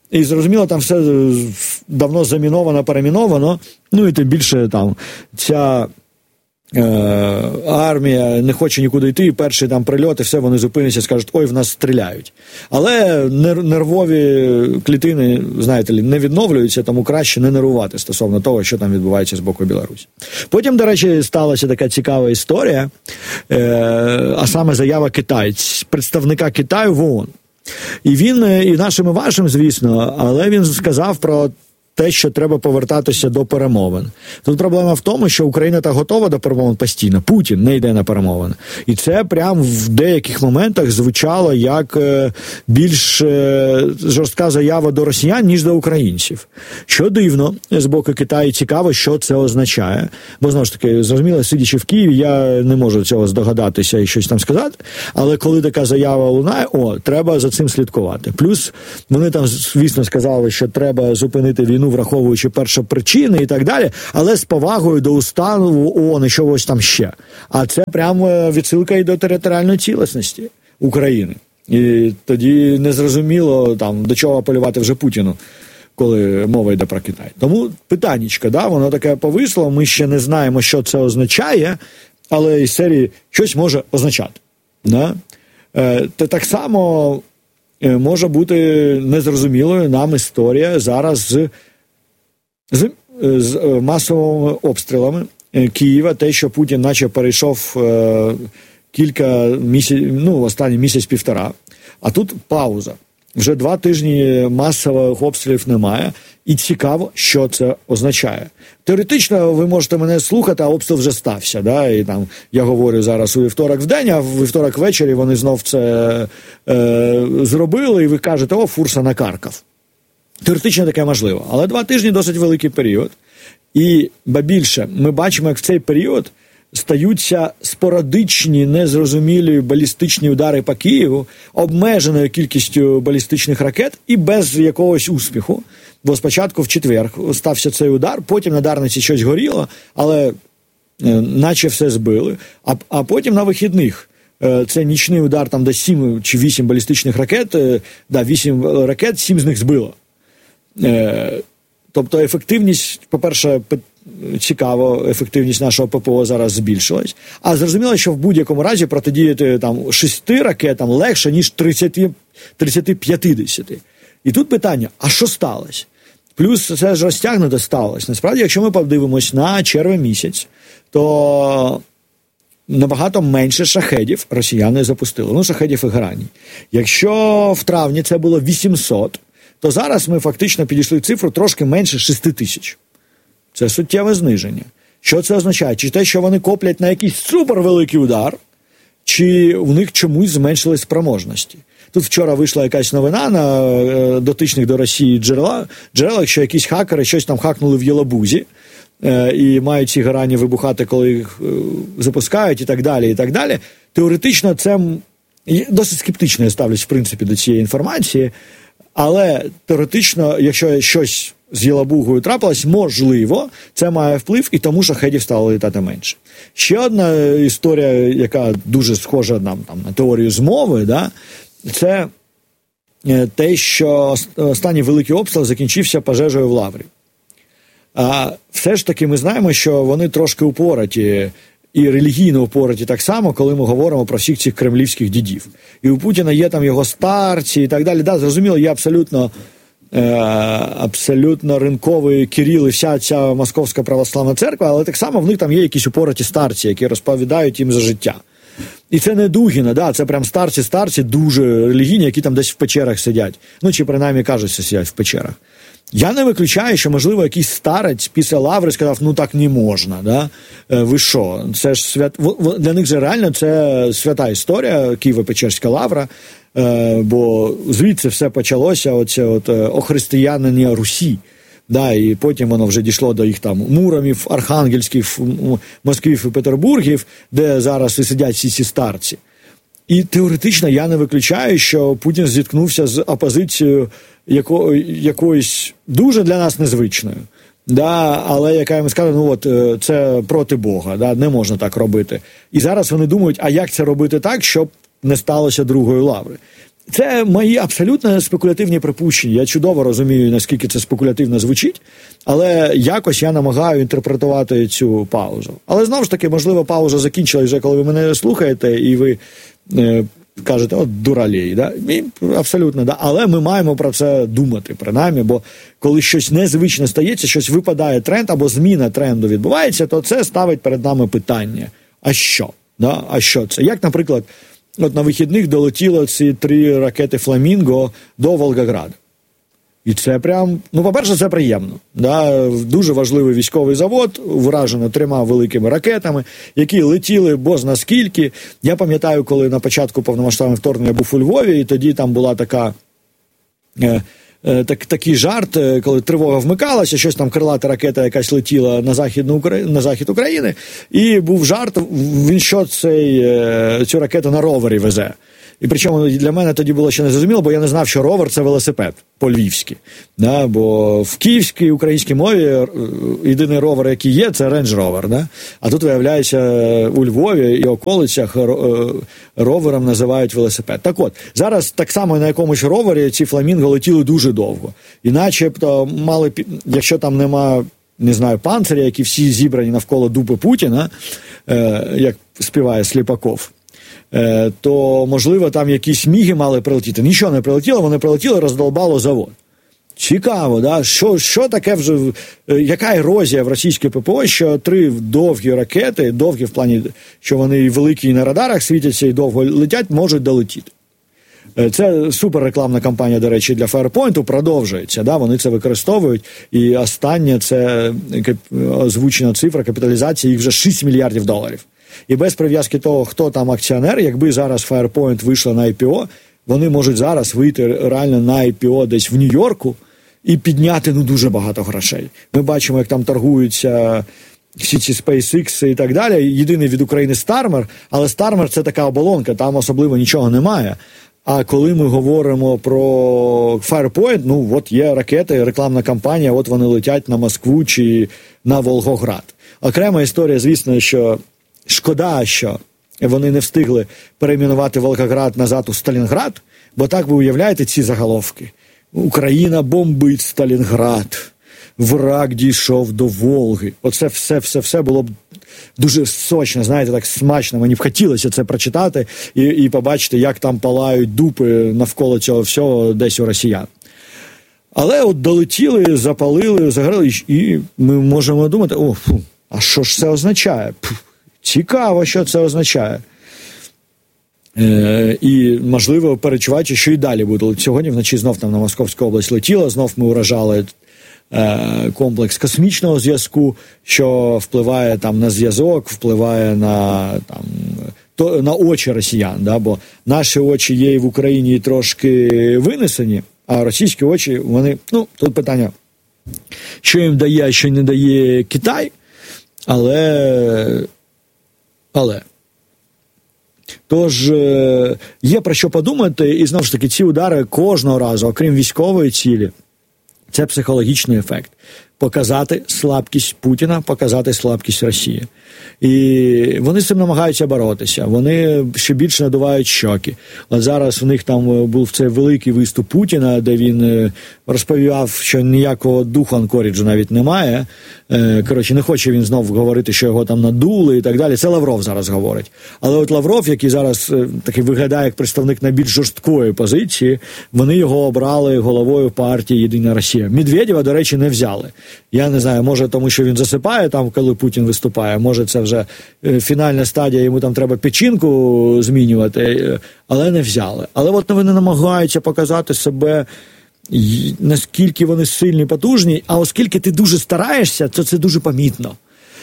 І, зрозуміло, там все давно заміновано, переміновано, ну і тим більше там ця е, армія не хоче нікуди йти, і перші там прильоти, все, вони зупиняться, скажуть, ой, в нас стріляють. Але нервові клітини, знаєте, не відновлюються, тому краще не нервувати стосовно того, що там відбувається з боку Білорусі. Потім, до речі, сталася така цікава історія, е, а саме заява китайця, представника Китаю в ООН. І він, і нашим, і вашим, звісно, але він сказав про те, що треба повертатися до перемовин. Тут проблема в тому, що Україна та готова до перемовин постійно. Путін не йде на перемовини. І це прям в деяких моментах звучало як більш жорстка заява до росіян, ніж до українців. Що дивно, з боку Китаю цікаво, що це означає. Бо, знову ж таки, зрозуміло, сидячи в Києві, я не можу цього здогадатися і щось там сказати. Але коли така заява лунає, о, треба за цим слідкувати. Плюс вони там, звісно, сказали, що треба зупинити війну, враховуючи першопричини і так далі, але з повагою до установу ООН і чогось там ще. А це прямо відсилка і до територіальної цілісності України. І тоді незрозуміло, там, до чого апелювати вже Путіну, коли мова йде про Китай. Тому питаннячко, да, воно таке повисло, ми ще не знаємо, що це означає, але із серії щось може означати. Да? Е, так само може бути незрозумілою нам історія зараз з З, з масовими обстрілами Києва, те, що Путін наче перейшов е, кілька місяців, ну, останній місяць-півтора, а тут пауза. Вже два тижні масових обстрілів немає, і цікаво, що це означає. Теоретично ви можете мене слухати, а обстріл вже стався, да? І там я говорю зараз у вівторок в день, а в вівторок ввечері вони знов це е, зробили, і ви кажете, о, Фурса накаркав. Теоретично таке можливо, але два тижні досить великий період. І, ба більше, ми бачимо, як в цей період стаються спорадичні, незрозумілі балістичні удари по Києву, обмеженою кількістю балістичних ракет і без якогось успіху. Бо спочатку в четвер стався цей удар, потім на Дарниці щось горіло, але е, наче все збили. А, а потім на вихідних е, це нічний удар, там десь сім чи вісім балістичних ракет, е, да, вісім ракет, сім з них збило. Е, тобто ефективність, по-перше, цікаво, ефективність нашого ППО зараз збільшилась. А зрозуміло, що в будь-якому разі протидіяти там шести ракетам легше, ніж тридцять-п'ятдесят. І тут питання, а що сталося? Плюс це ж розтягнуто сталося. Насправді, якщо ми подивимось на червень місяць, то набагато менше шахедів росіяни запустили. Ну, шахедів і граній. Якщо в травні це було вісімсот, то зараз ми фактично підійшли цифру трошки менше шести тисяч. Це суттєве зниження. Що це означає? Чи те, що вони коплять на якийсь супервеликий удар, чи у них чомусь зменшились спроможності? Тут вчора вийшла якась новина на е, дотичних до Росії джерела, джерелах, що якісь хакери щось там хакнули в Єлабузі, е, і мають ці грані вибухати, коли їх е, запускають, і так далі, і так далі. Теоретично це досить скептично я ставлюсь, в принципі, до цієї інформації, але теоретично, якщо щось з Єлабугою трапилось, можливо, це має вплив, і тому шахедів стало літати менше. Ще одна історія, яка дуже схожа нам там на теорію змови, да, це те, що останній великий обстріл закінчився пожежею в Лаврі. А все ж таки ми знаємо, що вони трошки упораті, і релігійно упораті так само, коли ми говоримо про всіх цих кремлівських дідів. І у Путіна є там його старці і так далі. Да, зрозуміло, є абсолютно, е, абсолютно ринковий Кирил і вся ця Московська православна церква, але так само в них там є якісь упораті старці, які розповідають їм за життя. І це не Дугіна, да, це прям старці-старці, дуже релігійні, які там десь в печерах сидять. Ну, чи принаймні кажуть, що сидять в печерах. Я не виключаю, що, можливо, якийсь старець після Лаври сказав, ну так не можна, да? Ви що? Це ж свят... Для них же реально це свята історія, Києво-Печерська Лавра, бо звідси все почалося, оце от охристиянення Русі. Да, і потім воно вже дійшло до їх там Муромів, Архангельських, Москвів і Петербургів, де зараз і сидять всі ці старці. І теоретично я не виключаю, що Путін зіткнувся з опозицією яко, якоюсь дуже для нас незвичною. Да, але яка їм сказала, ну от, це проти Бога, да, не можна так робити. І зараз вони думають, а як це робити так, щоб не сталося другої Лаври. Це мої абсолютно спекулятивні припущення. Я чудово розумію, наскільки це спекулятивно звучить, але якось я намагаю інтерпретувати цю паузу. Але знову ж таки, можливо, пауза закінчилась вже, коли ви мене слухаєте, і ви е, кажете, от дуралей, да? І, абсолютно, да. Але ми маємо про це думати, принаймні, бо коли щось незвичне стається, щось випадає тренд, або зміна тренду відбувається, то це ставить перед нами питання. А що? Да? А що це? Як, наприклад, от на вихідних долетіло ці три ракети «Фламінго» до Волгограда. І це прям, ну, по-перше, це приємно. Да? Дуже важливий військовий завод, вражено трьома великими ракетами, які летіли бозна скільки. Я пам'ятаю, коли на початку повномасштабного вторгнення був у Львові, і тоді там була така... Е, Так, такий жарт, коли тривога вмикалася, щось там крилата ракета якась летіла на, західну, на захід України, і був жарт, він що цей, цю ракету на ровері везе. І причому для мене тоді було ще не зрозуміло, бо я не знав, що ровер – це велосипед по-львівськи. Да? Бо в київській, українській мові єдиний ровер, який є, це Range Rover. Да? А тут, виявляється, у Львові і околицях ровером називають велосипед. Так от, зараз так само на якомусь ровері ці «Фламінго» летіли дуже довго. І начебто мали, якщо там нема, не знаю, панциря, які всі зібрані навколо дупи Путіна, як співає Сліпаков, то, можливо, там якісь міги мали прилетіти. Нічого не прилетіло, вони прилетіли, роздолбало завод. Цікаво, да? Що, що таке вже, яка ерозія в російській ППО, що три довгі ракети, довгі в плані, що вони великі і на радарах світяться і довго летять, можуть долетіти. Це супер рекламна кампанія, до речі, для Firepoint продовжується, да? Вони це використовують, і остання це озвучена цифра капіталізації, їх вже шість мільярдів доларів. І без прив'язки того, хто там акціонер, якби зараз Firepoint вийшла на ай пі о, вони можуть зараз вийти реально на ай пі о десь в Нью-Йорку і підняти, ну, дуже багато грошей. Ми бачимо, як там торгуються всі ці SpaceX і так далі. Єдиний від України Starmer, але Starmer – це така оболонка, там особливо нічого немає. А коли ми говоримо про Firepoint, ну, от є ракети, рекламна кампанія, от вони летять на Москву чи на Волгоград. Окрема історія, звісно, що шкода, що вони не встигли перейменувати Волгоград назад у Сталінград, бо так ви уявляєте ці заголовки. Україна бомбить Сталінград, враг дійшов до Волги. Оце все-все-все було б дуже сочно, знаєте, так смачно. Мені б хотілося це прочитати і, і побачити, як там палають дупи навколо цього всього десь у росіян. Але от долетіли, запалили, загорали, і ми можемо думати, о, фу, а що ж це означає? Фу, цікаво, що це означає. Е, і, можливо, перечуваючи, що і далі буде. Сьогодні вночі знов там на Московську область летіло, знов ми уражали е, комплекс космічного зв'язку, що впливає там на зв'язок, впливає на, там, то, на очі росіян, да? Бо наші очі є і в Україні трошки винесені, а російські очі, вони, ну, тут питання, що їм дає, а що не дає Китай, але, але, тож, є про що подумати, і, знову ж таки, ці удари кожного разу, окрім військової цілі, це психологічний ефект. Показати слабкість Путіна, показати слабкість Росії. І вони з цим намагаються боротися. Вони ще більше надувають щоки. От зараз у них там був цей великий виступ Путіна, де він розповідав, що ніякого духу Анкоріджу навіть немає. Коротше, не хоче він знов говорити, що його там надули і так далі. Це Лавров зараз говорить. Але от Лавров, який зараз такий виглядає як представник найбільш жорсткої позиції, вони його обрали головою партії «Єдина Росія». Медведєва, до речі, не взяли. Я не знаю, може тому, що він засипає там, коли Путін виступає, може це вже фінальна стадія, йому там треба печінку змінювати, але не взяли. Але от вони намагаються показати себе, наскільки вони сильні, потужні, а оскільки ти дуже стараєшся, то це дуже помітно.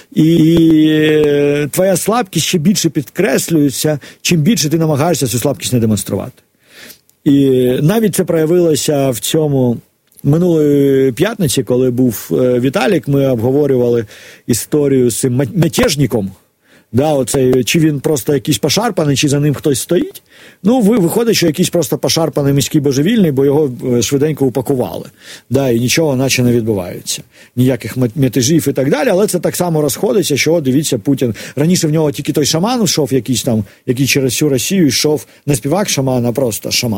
І твоя слабкість ще більше підкреслюється, чим більше ти намагаєшся цю слабкість не демонструвати. І навіть це проявилося в цьому минулої п'ятниці, коли був Віталік, ми обговорювали історію з цим мятежником. Да, оцей, чи він просто якийсь пошарпаний, чи за ним хтось стоїть. Ну, виходить, що якийсь просто пошарпаний міський божевільний, бо його швиденько упакували. Да, і нічого наче не відбувається. Ніяких мятежів і так далі, але це так само розходиться, що, дивіться, Путін. Раніше в нього тільки той шаман йшов якийсь там, який через всю Росію йшов, не співак шаман, а просто шаман.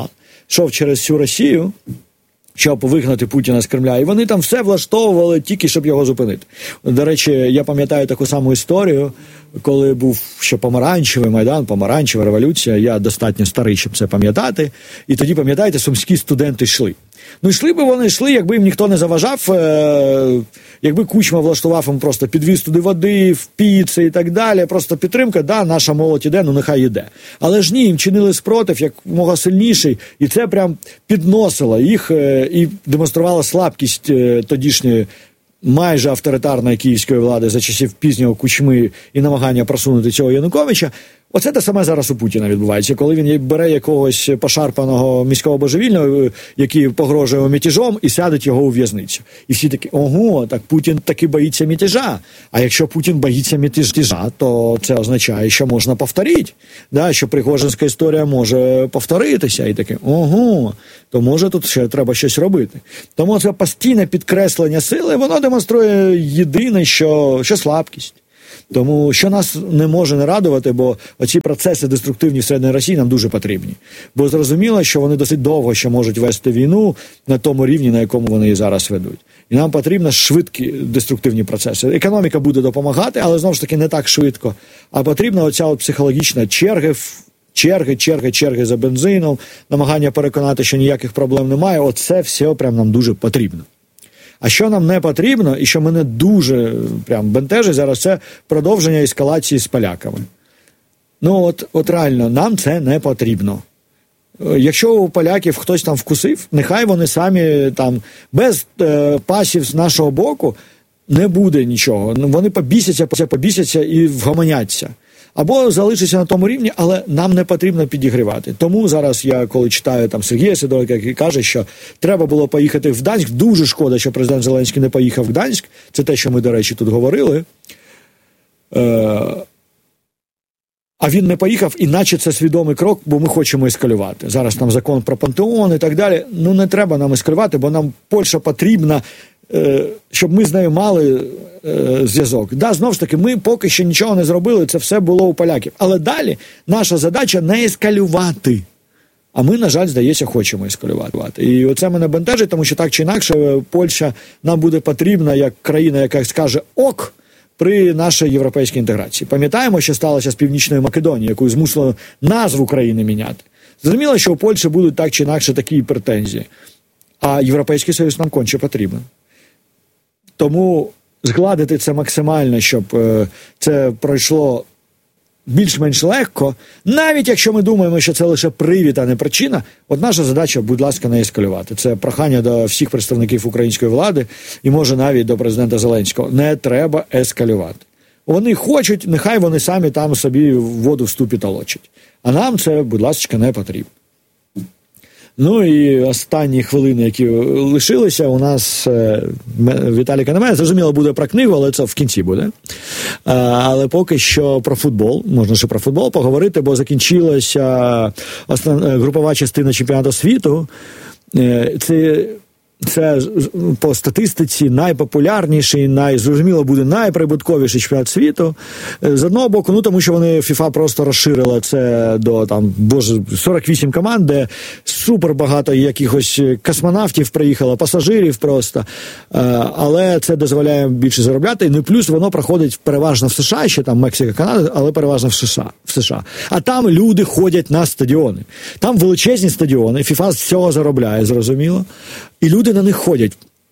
йшов через всю Росію, щоб вигнати Путіна з Кремля. І вони там все влаштовували тільки, щоб його зупинити. До речі, я пам'ятаю таку саму історію, коли був ще помаранчевий Майдан, помаранчева революція. Я достатньо старий, щоб це пам'ятати. І тоді, пам'ятаєте, сумські студенти йшли. Ну, йшли би вони, йшли, якби їм ніхто не заважав, е- якби Кучма влаштував їм просто підвіз туди води, в піци і так далі. Просто підтримка, да, наша молодь іде, ну нехай іде. Але ж ні, їм чинили спротив, як мога сильніший, і це прям підносило їх е- і демонструвало слабкість е- тодішньої майже авторитарної київської влади за часів пізнього Кучми і намагання просунути цього Януковича. Оце те саме зараз у Путіна відбувається, коли він бере якогось пошарпаного міського божевільного, який погрожує мятежом, і сядуть його у в'язницю. І всі такі, ого, так Путін таки боїться мятежа. А якщо Путін боїться мятежа, то це означає, що можна повторити, да, що Пригожинська історія може повторитися. І таке, ого, то може тут ще треба щось робити. Тому це постійне підкреслення сили, воно демонструє єдине, що, що слабкість. Тому, що нас не може не радувати, бо оці процеси деструктивні в Середній Росії нам дуже потрібні. Бо зрозуміло, що вони досить довго ще можуть вести війну на тому рівні, на якому вони її зараз ведуть. І нам потрібні швидкі деструктивні процеси. Економіка буде допомагати, але, знову ж таки, не так швидко. А потрібна оця от психологічна черги, черги, черги, черги за бензином, намагання переконати, що ніяких проблем немає. Оце все прям нам дуже потрібно. А що нам не потрібно, і що мене дуже прям бентежить зараз, це продовження ескалації з поляками. Ну от, от реально, нам це не потрібно. Якщо у поляків хтось там вкусив, нехай вони самі там, без е, пасів з нашого боку не буде нічого. Вони побісяться, побісяться і вгомоняться. Або залишиться на тому рівні, але нам не потрібно підігрівати. Тому зараз я, коли читаю там Сергія Сидорика, який каже, що треба було поїхати в Гданськ, дуже шкода, що президент Зеленський не поїхав в Гданськ, це те, що ми, до речі, тут говорили. Е- а він не поїхав, іначе це свідомий крок, бо ми хочемо ескалювати. Зараз там закон про пантеон і так далі. Ну не треба нам ескалювати, бо нам Польща потрібна, е- щоб ми з нею мали зв'язок. Да, знову ж таки, ми поки що нічого не зробили, це все було у поляків. Але далі наша задача не ескалювати. А ми, на жаль, здається, хочемо ескалювати. І оце мене бентежить, тому що так чи інакше Польща нам буде потрібна як країна, яка скаже «ок» при нашій європейській інтеграції. Пам'ятаємо, що сталося з Північною Македонією, яку змусило назву країни міняти. Зрозуміло, що у Польщі будуть так чи інакше такі претензії. А Європейський Союз нам конче потрібен. Тому згладити це максимально, щоб е, це пройшло більш-менш легко, навіть якщо ми думаємо, що це лише привід, а не причина, от наша задача, будь ласка, не ескалювати. Це прохання до всіх представників української влади і, може, навіть до президента Зеленського. Не треба ескалювати. Вони хочуть, нехай вони самі там собі воду в ступі толочать. А нам це, будь ласка, не потрібно. Ну і останні хвилини, які лишилися, у нас е, Віталіка немає. Зрозуміло, буде про книгу, але це в кінці буде. Е, але поки що про футбол, можна ще про футбол поговорити, бо закінчилася основ, групова частина чемпіонату світу. Е, це... Це по статистиці найпопулярніший, найзрозуміло буде найприбутковіший чемпіонат світу. З одного боку, ну тому що вони FIFA просто розширила це до там, боже, сорок вісім команд, де супер багато якихось космонавтів приїхало, пасажирів просто. Але це дозволяє більше заробляти. Ну і плюс воно проходить переважно в США, ще там Мексика, Канада, але переважно в США. В США. А там люди ходять на стадіони. Там величезні стадіони, FIFA з цього заробляє, зрозуміло. І люди на них ходять.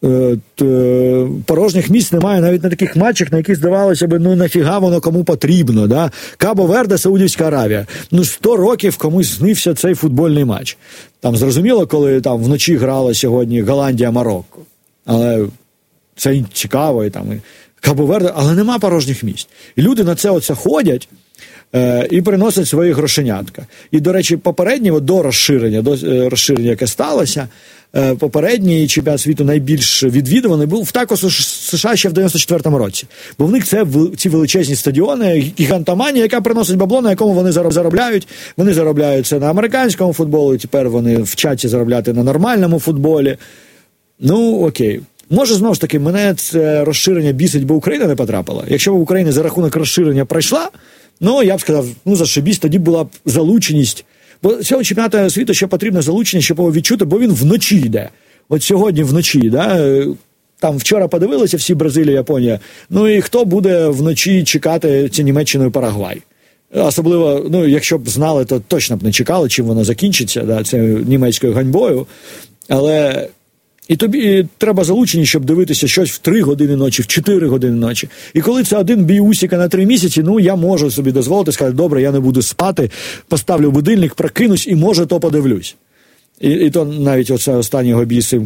Порожніх місць немає навіть на таких матчах, на яких, здавалося б, ну нафіга воно кому потрібно. Да? Кабо-Верде, Саудівська Аравія. Ну сто років комусь снився цей футбольний матч. Там зрозуміло, коли там вночі грала сьогодні Голландія-Марокко. Але це цікаво. І там, і Кабо-Верде, але нема порожніх місць. І люди на це оце ходять е, і приносять свої грошенятка. І, до речі, попереднє, до розширення, до е, розширення, яке сталося, попередній чемпіонат світу найбільш відвідуваний був також у США ще в дев'яносто четвертому році. Бо в них це ці величезні стадіони, гігантоманія, яка приносить бабло, на якому вони заробляють. Вони заробляють це на американському футболі, тепер вони вчаться заробляти на нормальному футболі. Ну, окей. Може, знову ж таки, мене це розширення бісить, бо Україна не потрапила. Якщо б Україна за рахунок розширення пройшла, ну, я б сказав, ну, зашибісь, тоді була б залученість Бо цього чемпіонату світу ще потрібно залучення, щоб його відчути, бо він вночі йде. От сьогодні вночі, да, там вчора подивилися всі Бразилія, Японія, ну і хто буде вночі чекати ці Німеччину і Парагвай? Особливо, ну, якщо б знали, то точно б не чекали, чим воно закінчиться, да, це німецькою ганьбою, але і тобі треба залучені, щоб дивитися щось в три години ночі, в чотири години ночі. І коли це один бій Усіка на три місяці, ну, я можу собі дозволити сказати, добре, я не буду спати, поставлю будильник, прокинусь і, може, то подивлюсь. І, і то навіть оце останнього бій з цим,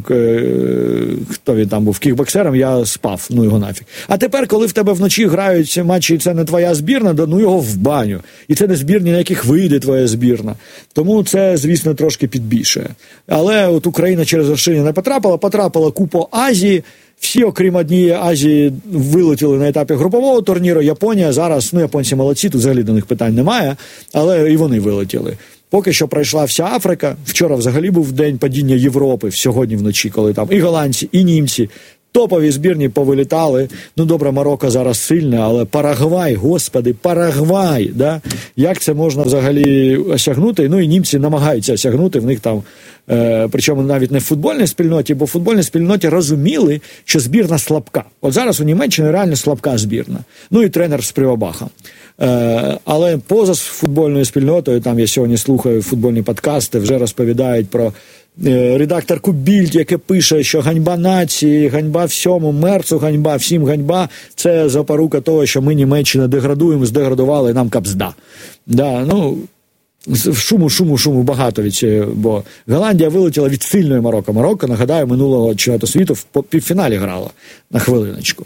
хто він там був, кікбоксером, я спав, ну його нафіг. А тепер, коли в тебе вночі грають матчі, і це не твоя збірна, да ну його в баню. І це не збірні, на яких вийде твоя збірна. Тому це, звісно, трошки підбільшує. Але от Україна через розширення не потрапила, потрапила купу Азії. Всі, окрім однієї Азії, вилетіли на етапі групового турніру. Японія зараз, ну японці молодці, тут взагалі до них питань немає, але і вони вилетіли. Поки що пройшла вся Африка. Вчора взагалі був день падіння Європи, сьогодні вночі, коли там і голландці, і німці, топові збірні повилітали. Ну, добре, Марокко зараз сильне, але Парагвай, господи, Парагвай, да? Як це можна взагалі осягнути? Ну, і німці намагаються осягнути, в них там, е, причому навіть не в футбольній спільноті, бо в футбольній спільноті розуміли, що збірна слабка. От зараз у Німеччині реально слабка збірна. Ну, і тренер з Привабаха. Е, але поза футбольною спільнотою, там я сьогодні слухаю футбольні подкасти, вже розповідають про е, редакторку Більд, яке пише, що ганьба нації, ганьба всьому, Мерцу ганьба, всім ганьба, це запорука того, що ми Німеччина деградуємо, здеградували, нам капзда. Да, ну, шуму, шуму, шуму багато від цього, бо Голландія вилетіла від сильної Марокко. Марокко, нагадаю, минулого чемпіонату світу в півфіналі грала, на хвилиночку.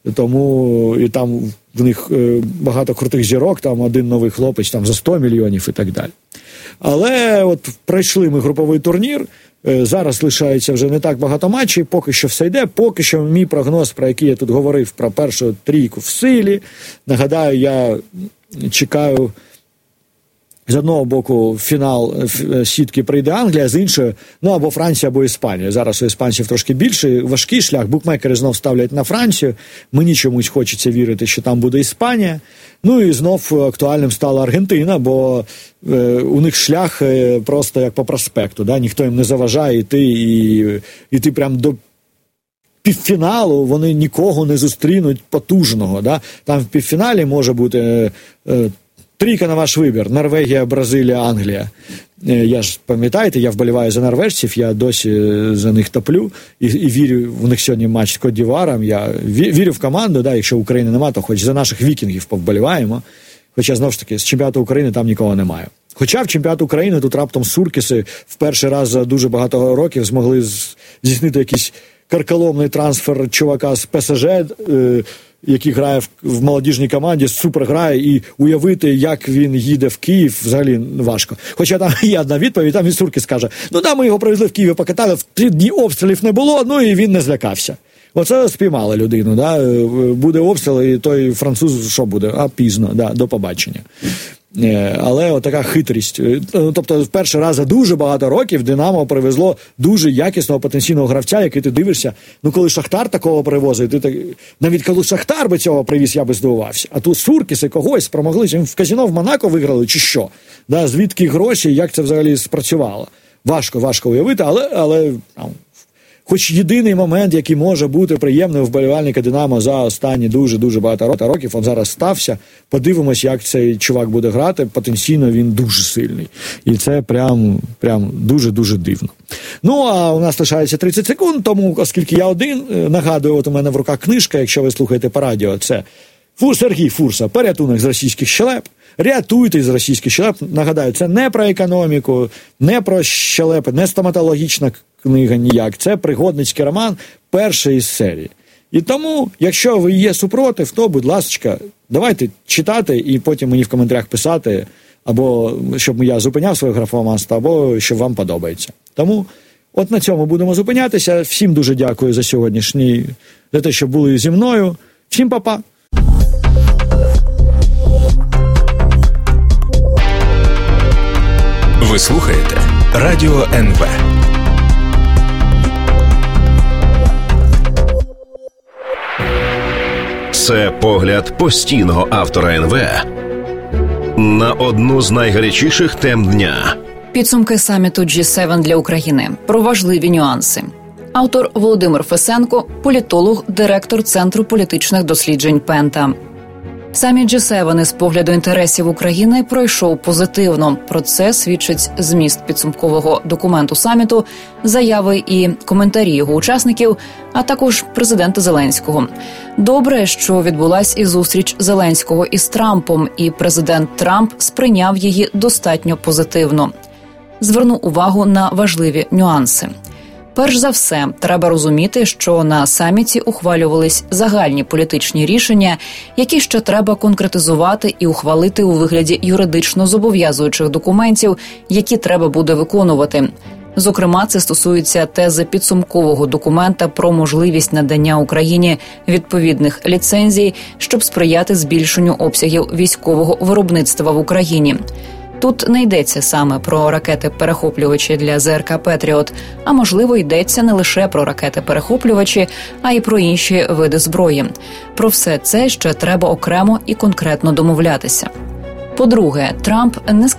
Тому і там в них багато крутих зірок, там один новий хлопець там за сто мільйонів і так далі. Але от пройшли ми груповий турнір, зараз лишається вже не так багато матчів, поки що все йде, поки що мій прогноз, про який я тут говорив, про першу трійку в силі. Нагадаю, я чекаю з одного боку фінал сітки прийде Англія, з іншої, ну або Франція, або Іспанія. Зараз у іспанців трошки більший, важкий шлях, букмекери знов ставлять на Францію, мені чомусь хочеться вірити, що там буде Іспанія. Ну і знов актуальним стала Аргентина, бо е, у них шлях е, просто як по проспекту, да? Ніхто їм не заважає йти і йти прямо до півфіналу, вони нікого не зустрінуть потужного. Да? Там в півфіналі може бути е, е, трійка на ваш вибір. Норвегія, Бразилія, Англія. Я ж, пам'ятаєте, я вболіваю за норвежців, я досі за них топлю і, і вірю, у них сьогодні матч з Кот-д'Івуаром, я вірю в команду, да, якщо України немає, то хоч за наших вікінгів повболіваємо. Хоча, знову ж таки, з чемпіонату України там нікого немає. Хоча в чемпіонат України тут раптом Суркіси в перший раз за дуже багато років змогли здійснити якийсь карколомний трансфер чувака з ПСЖ, е, який грає в, в молодіжній команді, супер грає, і уявити, як він їде в Київ, взагалі важко. Хоча там є одна відповідь, там він Суркіс каже, ну да, ми його привезли в Київ, покатали, в три дні обстрілів не було, ну і він не злякався. Оце спіймали людину, да? Буде обстріл, і той француз, що буде? А пізно, да, до побачення. Але отака хитрість. Тобто, в перший раз за дуже багато років Динамо привезло дуже якісного потенційного гравця, який ти дивишся. Ну, коли Шахтар такого привозить, ти так... навіть коли Шахтар би цього привіз, я би здивувався. А тут Суркіси когось спромоглися. В казино в Монако виграли, чи що? Да, звідки гроші, як це взагалі спрацювало? Важко, важко уявити, але... але там, хоч єдиний момент, який може бути приємним у вболівальника Динамо за останні дуже-дуже багато років, він зараз стався. Подивимось, як цей чувак буде грати. Потенційно він дуже сильний. І це прям, прям дуже-дуже дивно. Ну, а у нас лишається тридцять секунд, тому, оскільки я один, нагадую, от у мене в руках книжка, якщо ви слухаєте по радіо, це Фур Сергій Фурса «Порятунок з російських щелеп». Рятуйтесь з російських щелеп. Нагадаю, це не про економіку, не про щелепи, не стоматологічна книга ніяк. Це пригодницький роман першої із серії. І тому, якщо ви є супротив, то, будь ласка, давайте читати і потім мені в коментарях писати, або щоб я зупиняв своє графоманство, або що вам подобається. Тому от на цьому будемо зупинятися. Всім дуже дякую за сьогоднішній, за те, що були зі мною. Всім па-па! Ви слухаєте Радіо ен ве. Це погляд постійного автора ен ве на одну з найгарячіших тем дня. Підсумки саміту джі севен для України. Про важливі нюанси. Автор Володимир Фесенко, політолог, директор Центру політичних досліджень Пента. Саміт джі севен із погляду інтересів України пройшов позитивно. Про це свідчить зміст підсумкового документу саміту, заяви і коментарі його учасників, а також президента Зеленського. Добре, що відбулась і зустріч Зеленського із Трампом, і президент Трамп сприйняв її достатньо позитивно. Зверну увагу на важливі нюанси. Перш за все, треба розуміти, що на саміті ухвалювались загальні політичні рішення, які ще треба конкретизувати і ухвалити у вигляді юридично зобов'язуючих документів, які треба буде виконувати. Зокрема, це стосується тези підсумкового документа про можливість надання Україні відповідних ліцензій, щоб сприяти збільшенню обсягів військового виробництва в Україні. Тут не йдеться саме про ракети-перехоплювачі для зе ер ка «Петріот», а можливо йдеться не лише про ракети-перехоплювачі, а й про інші види зброї. Про все це ще треба окремо і конкретно домовлятися. По-друге, Трамп не сказав,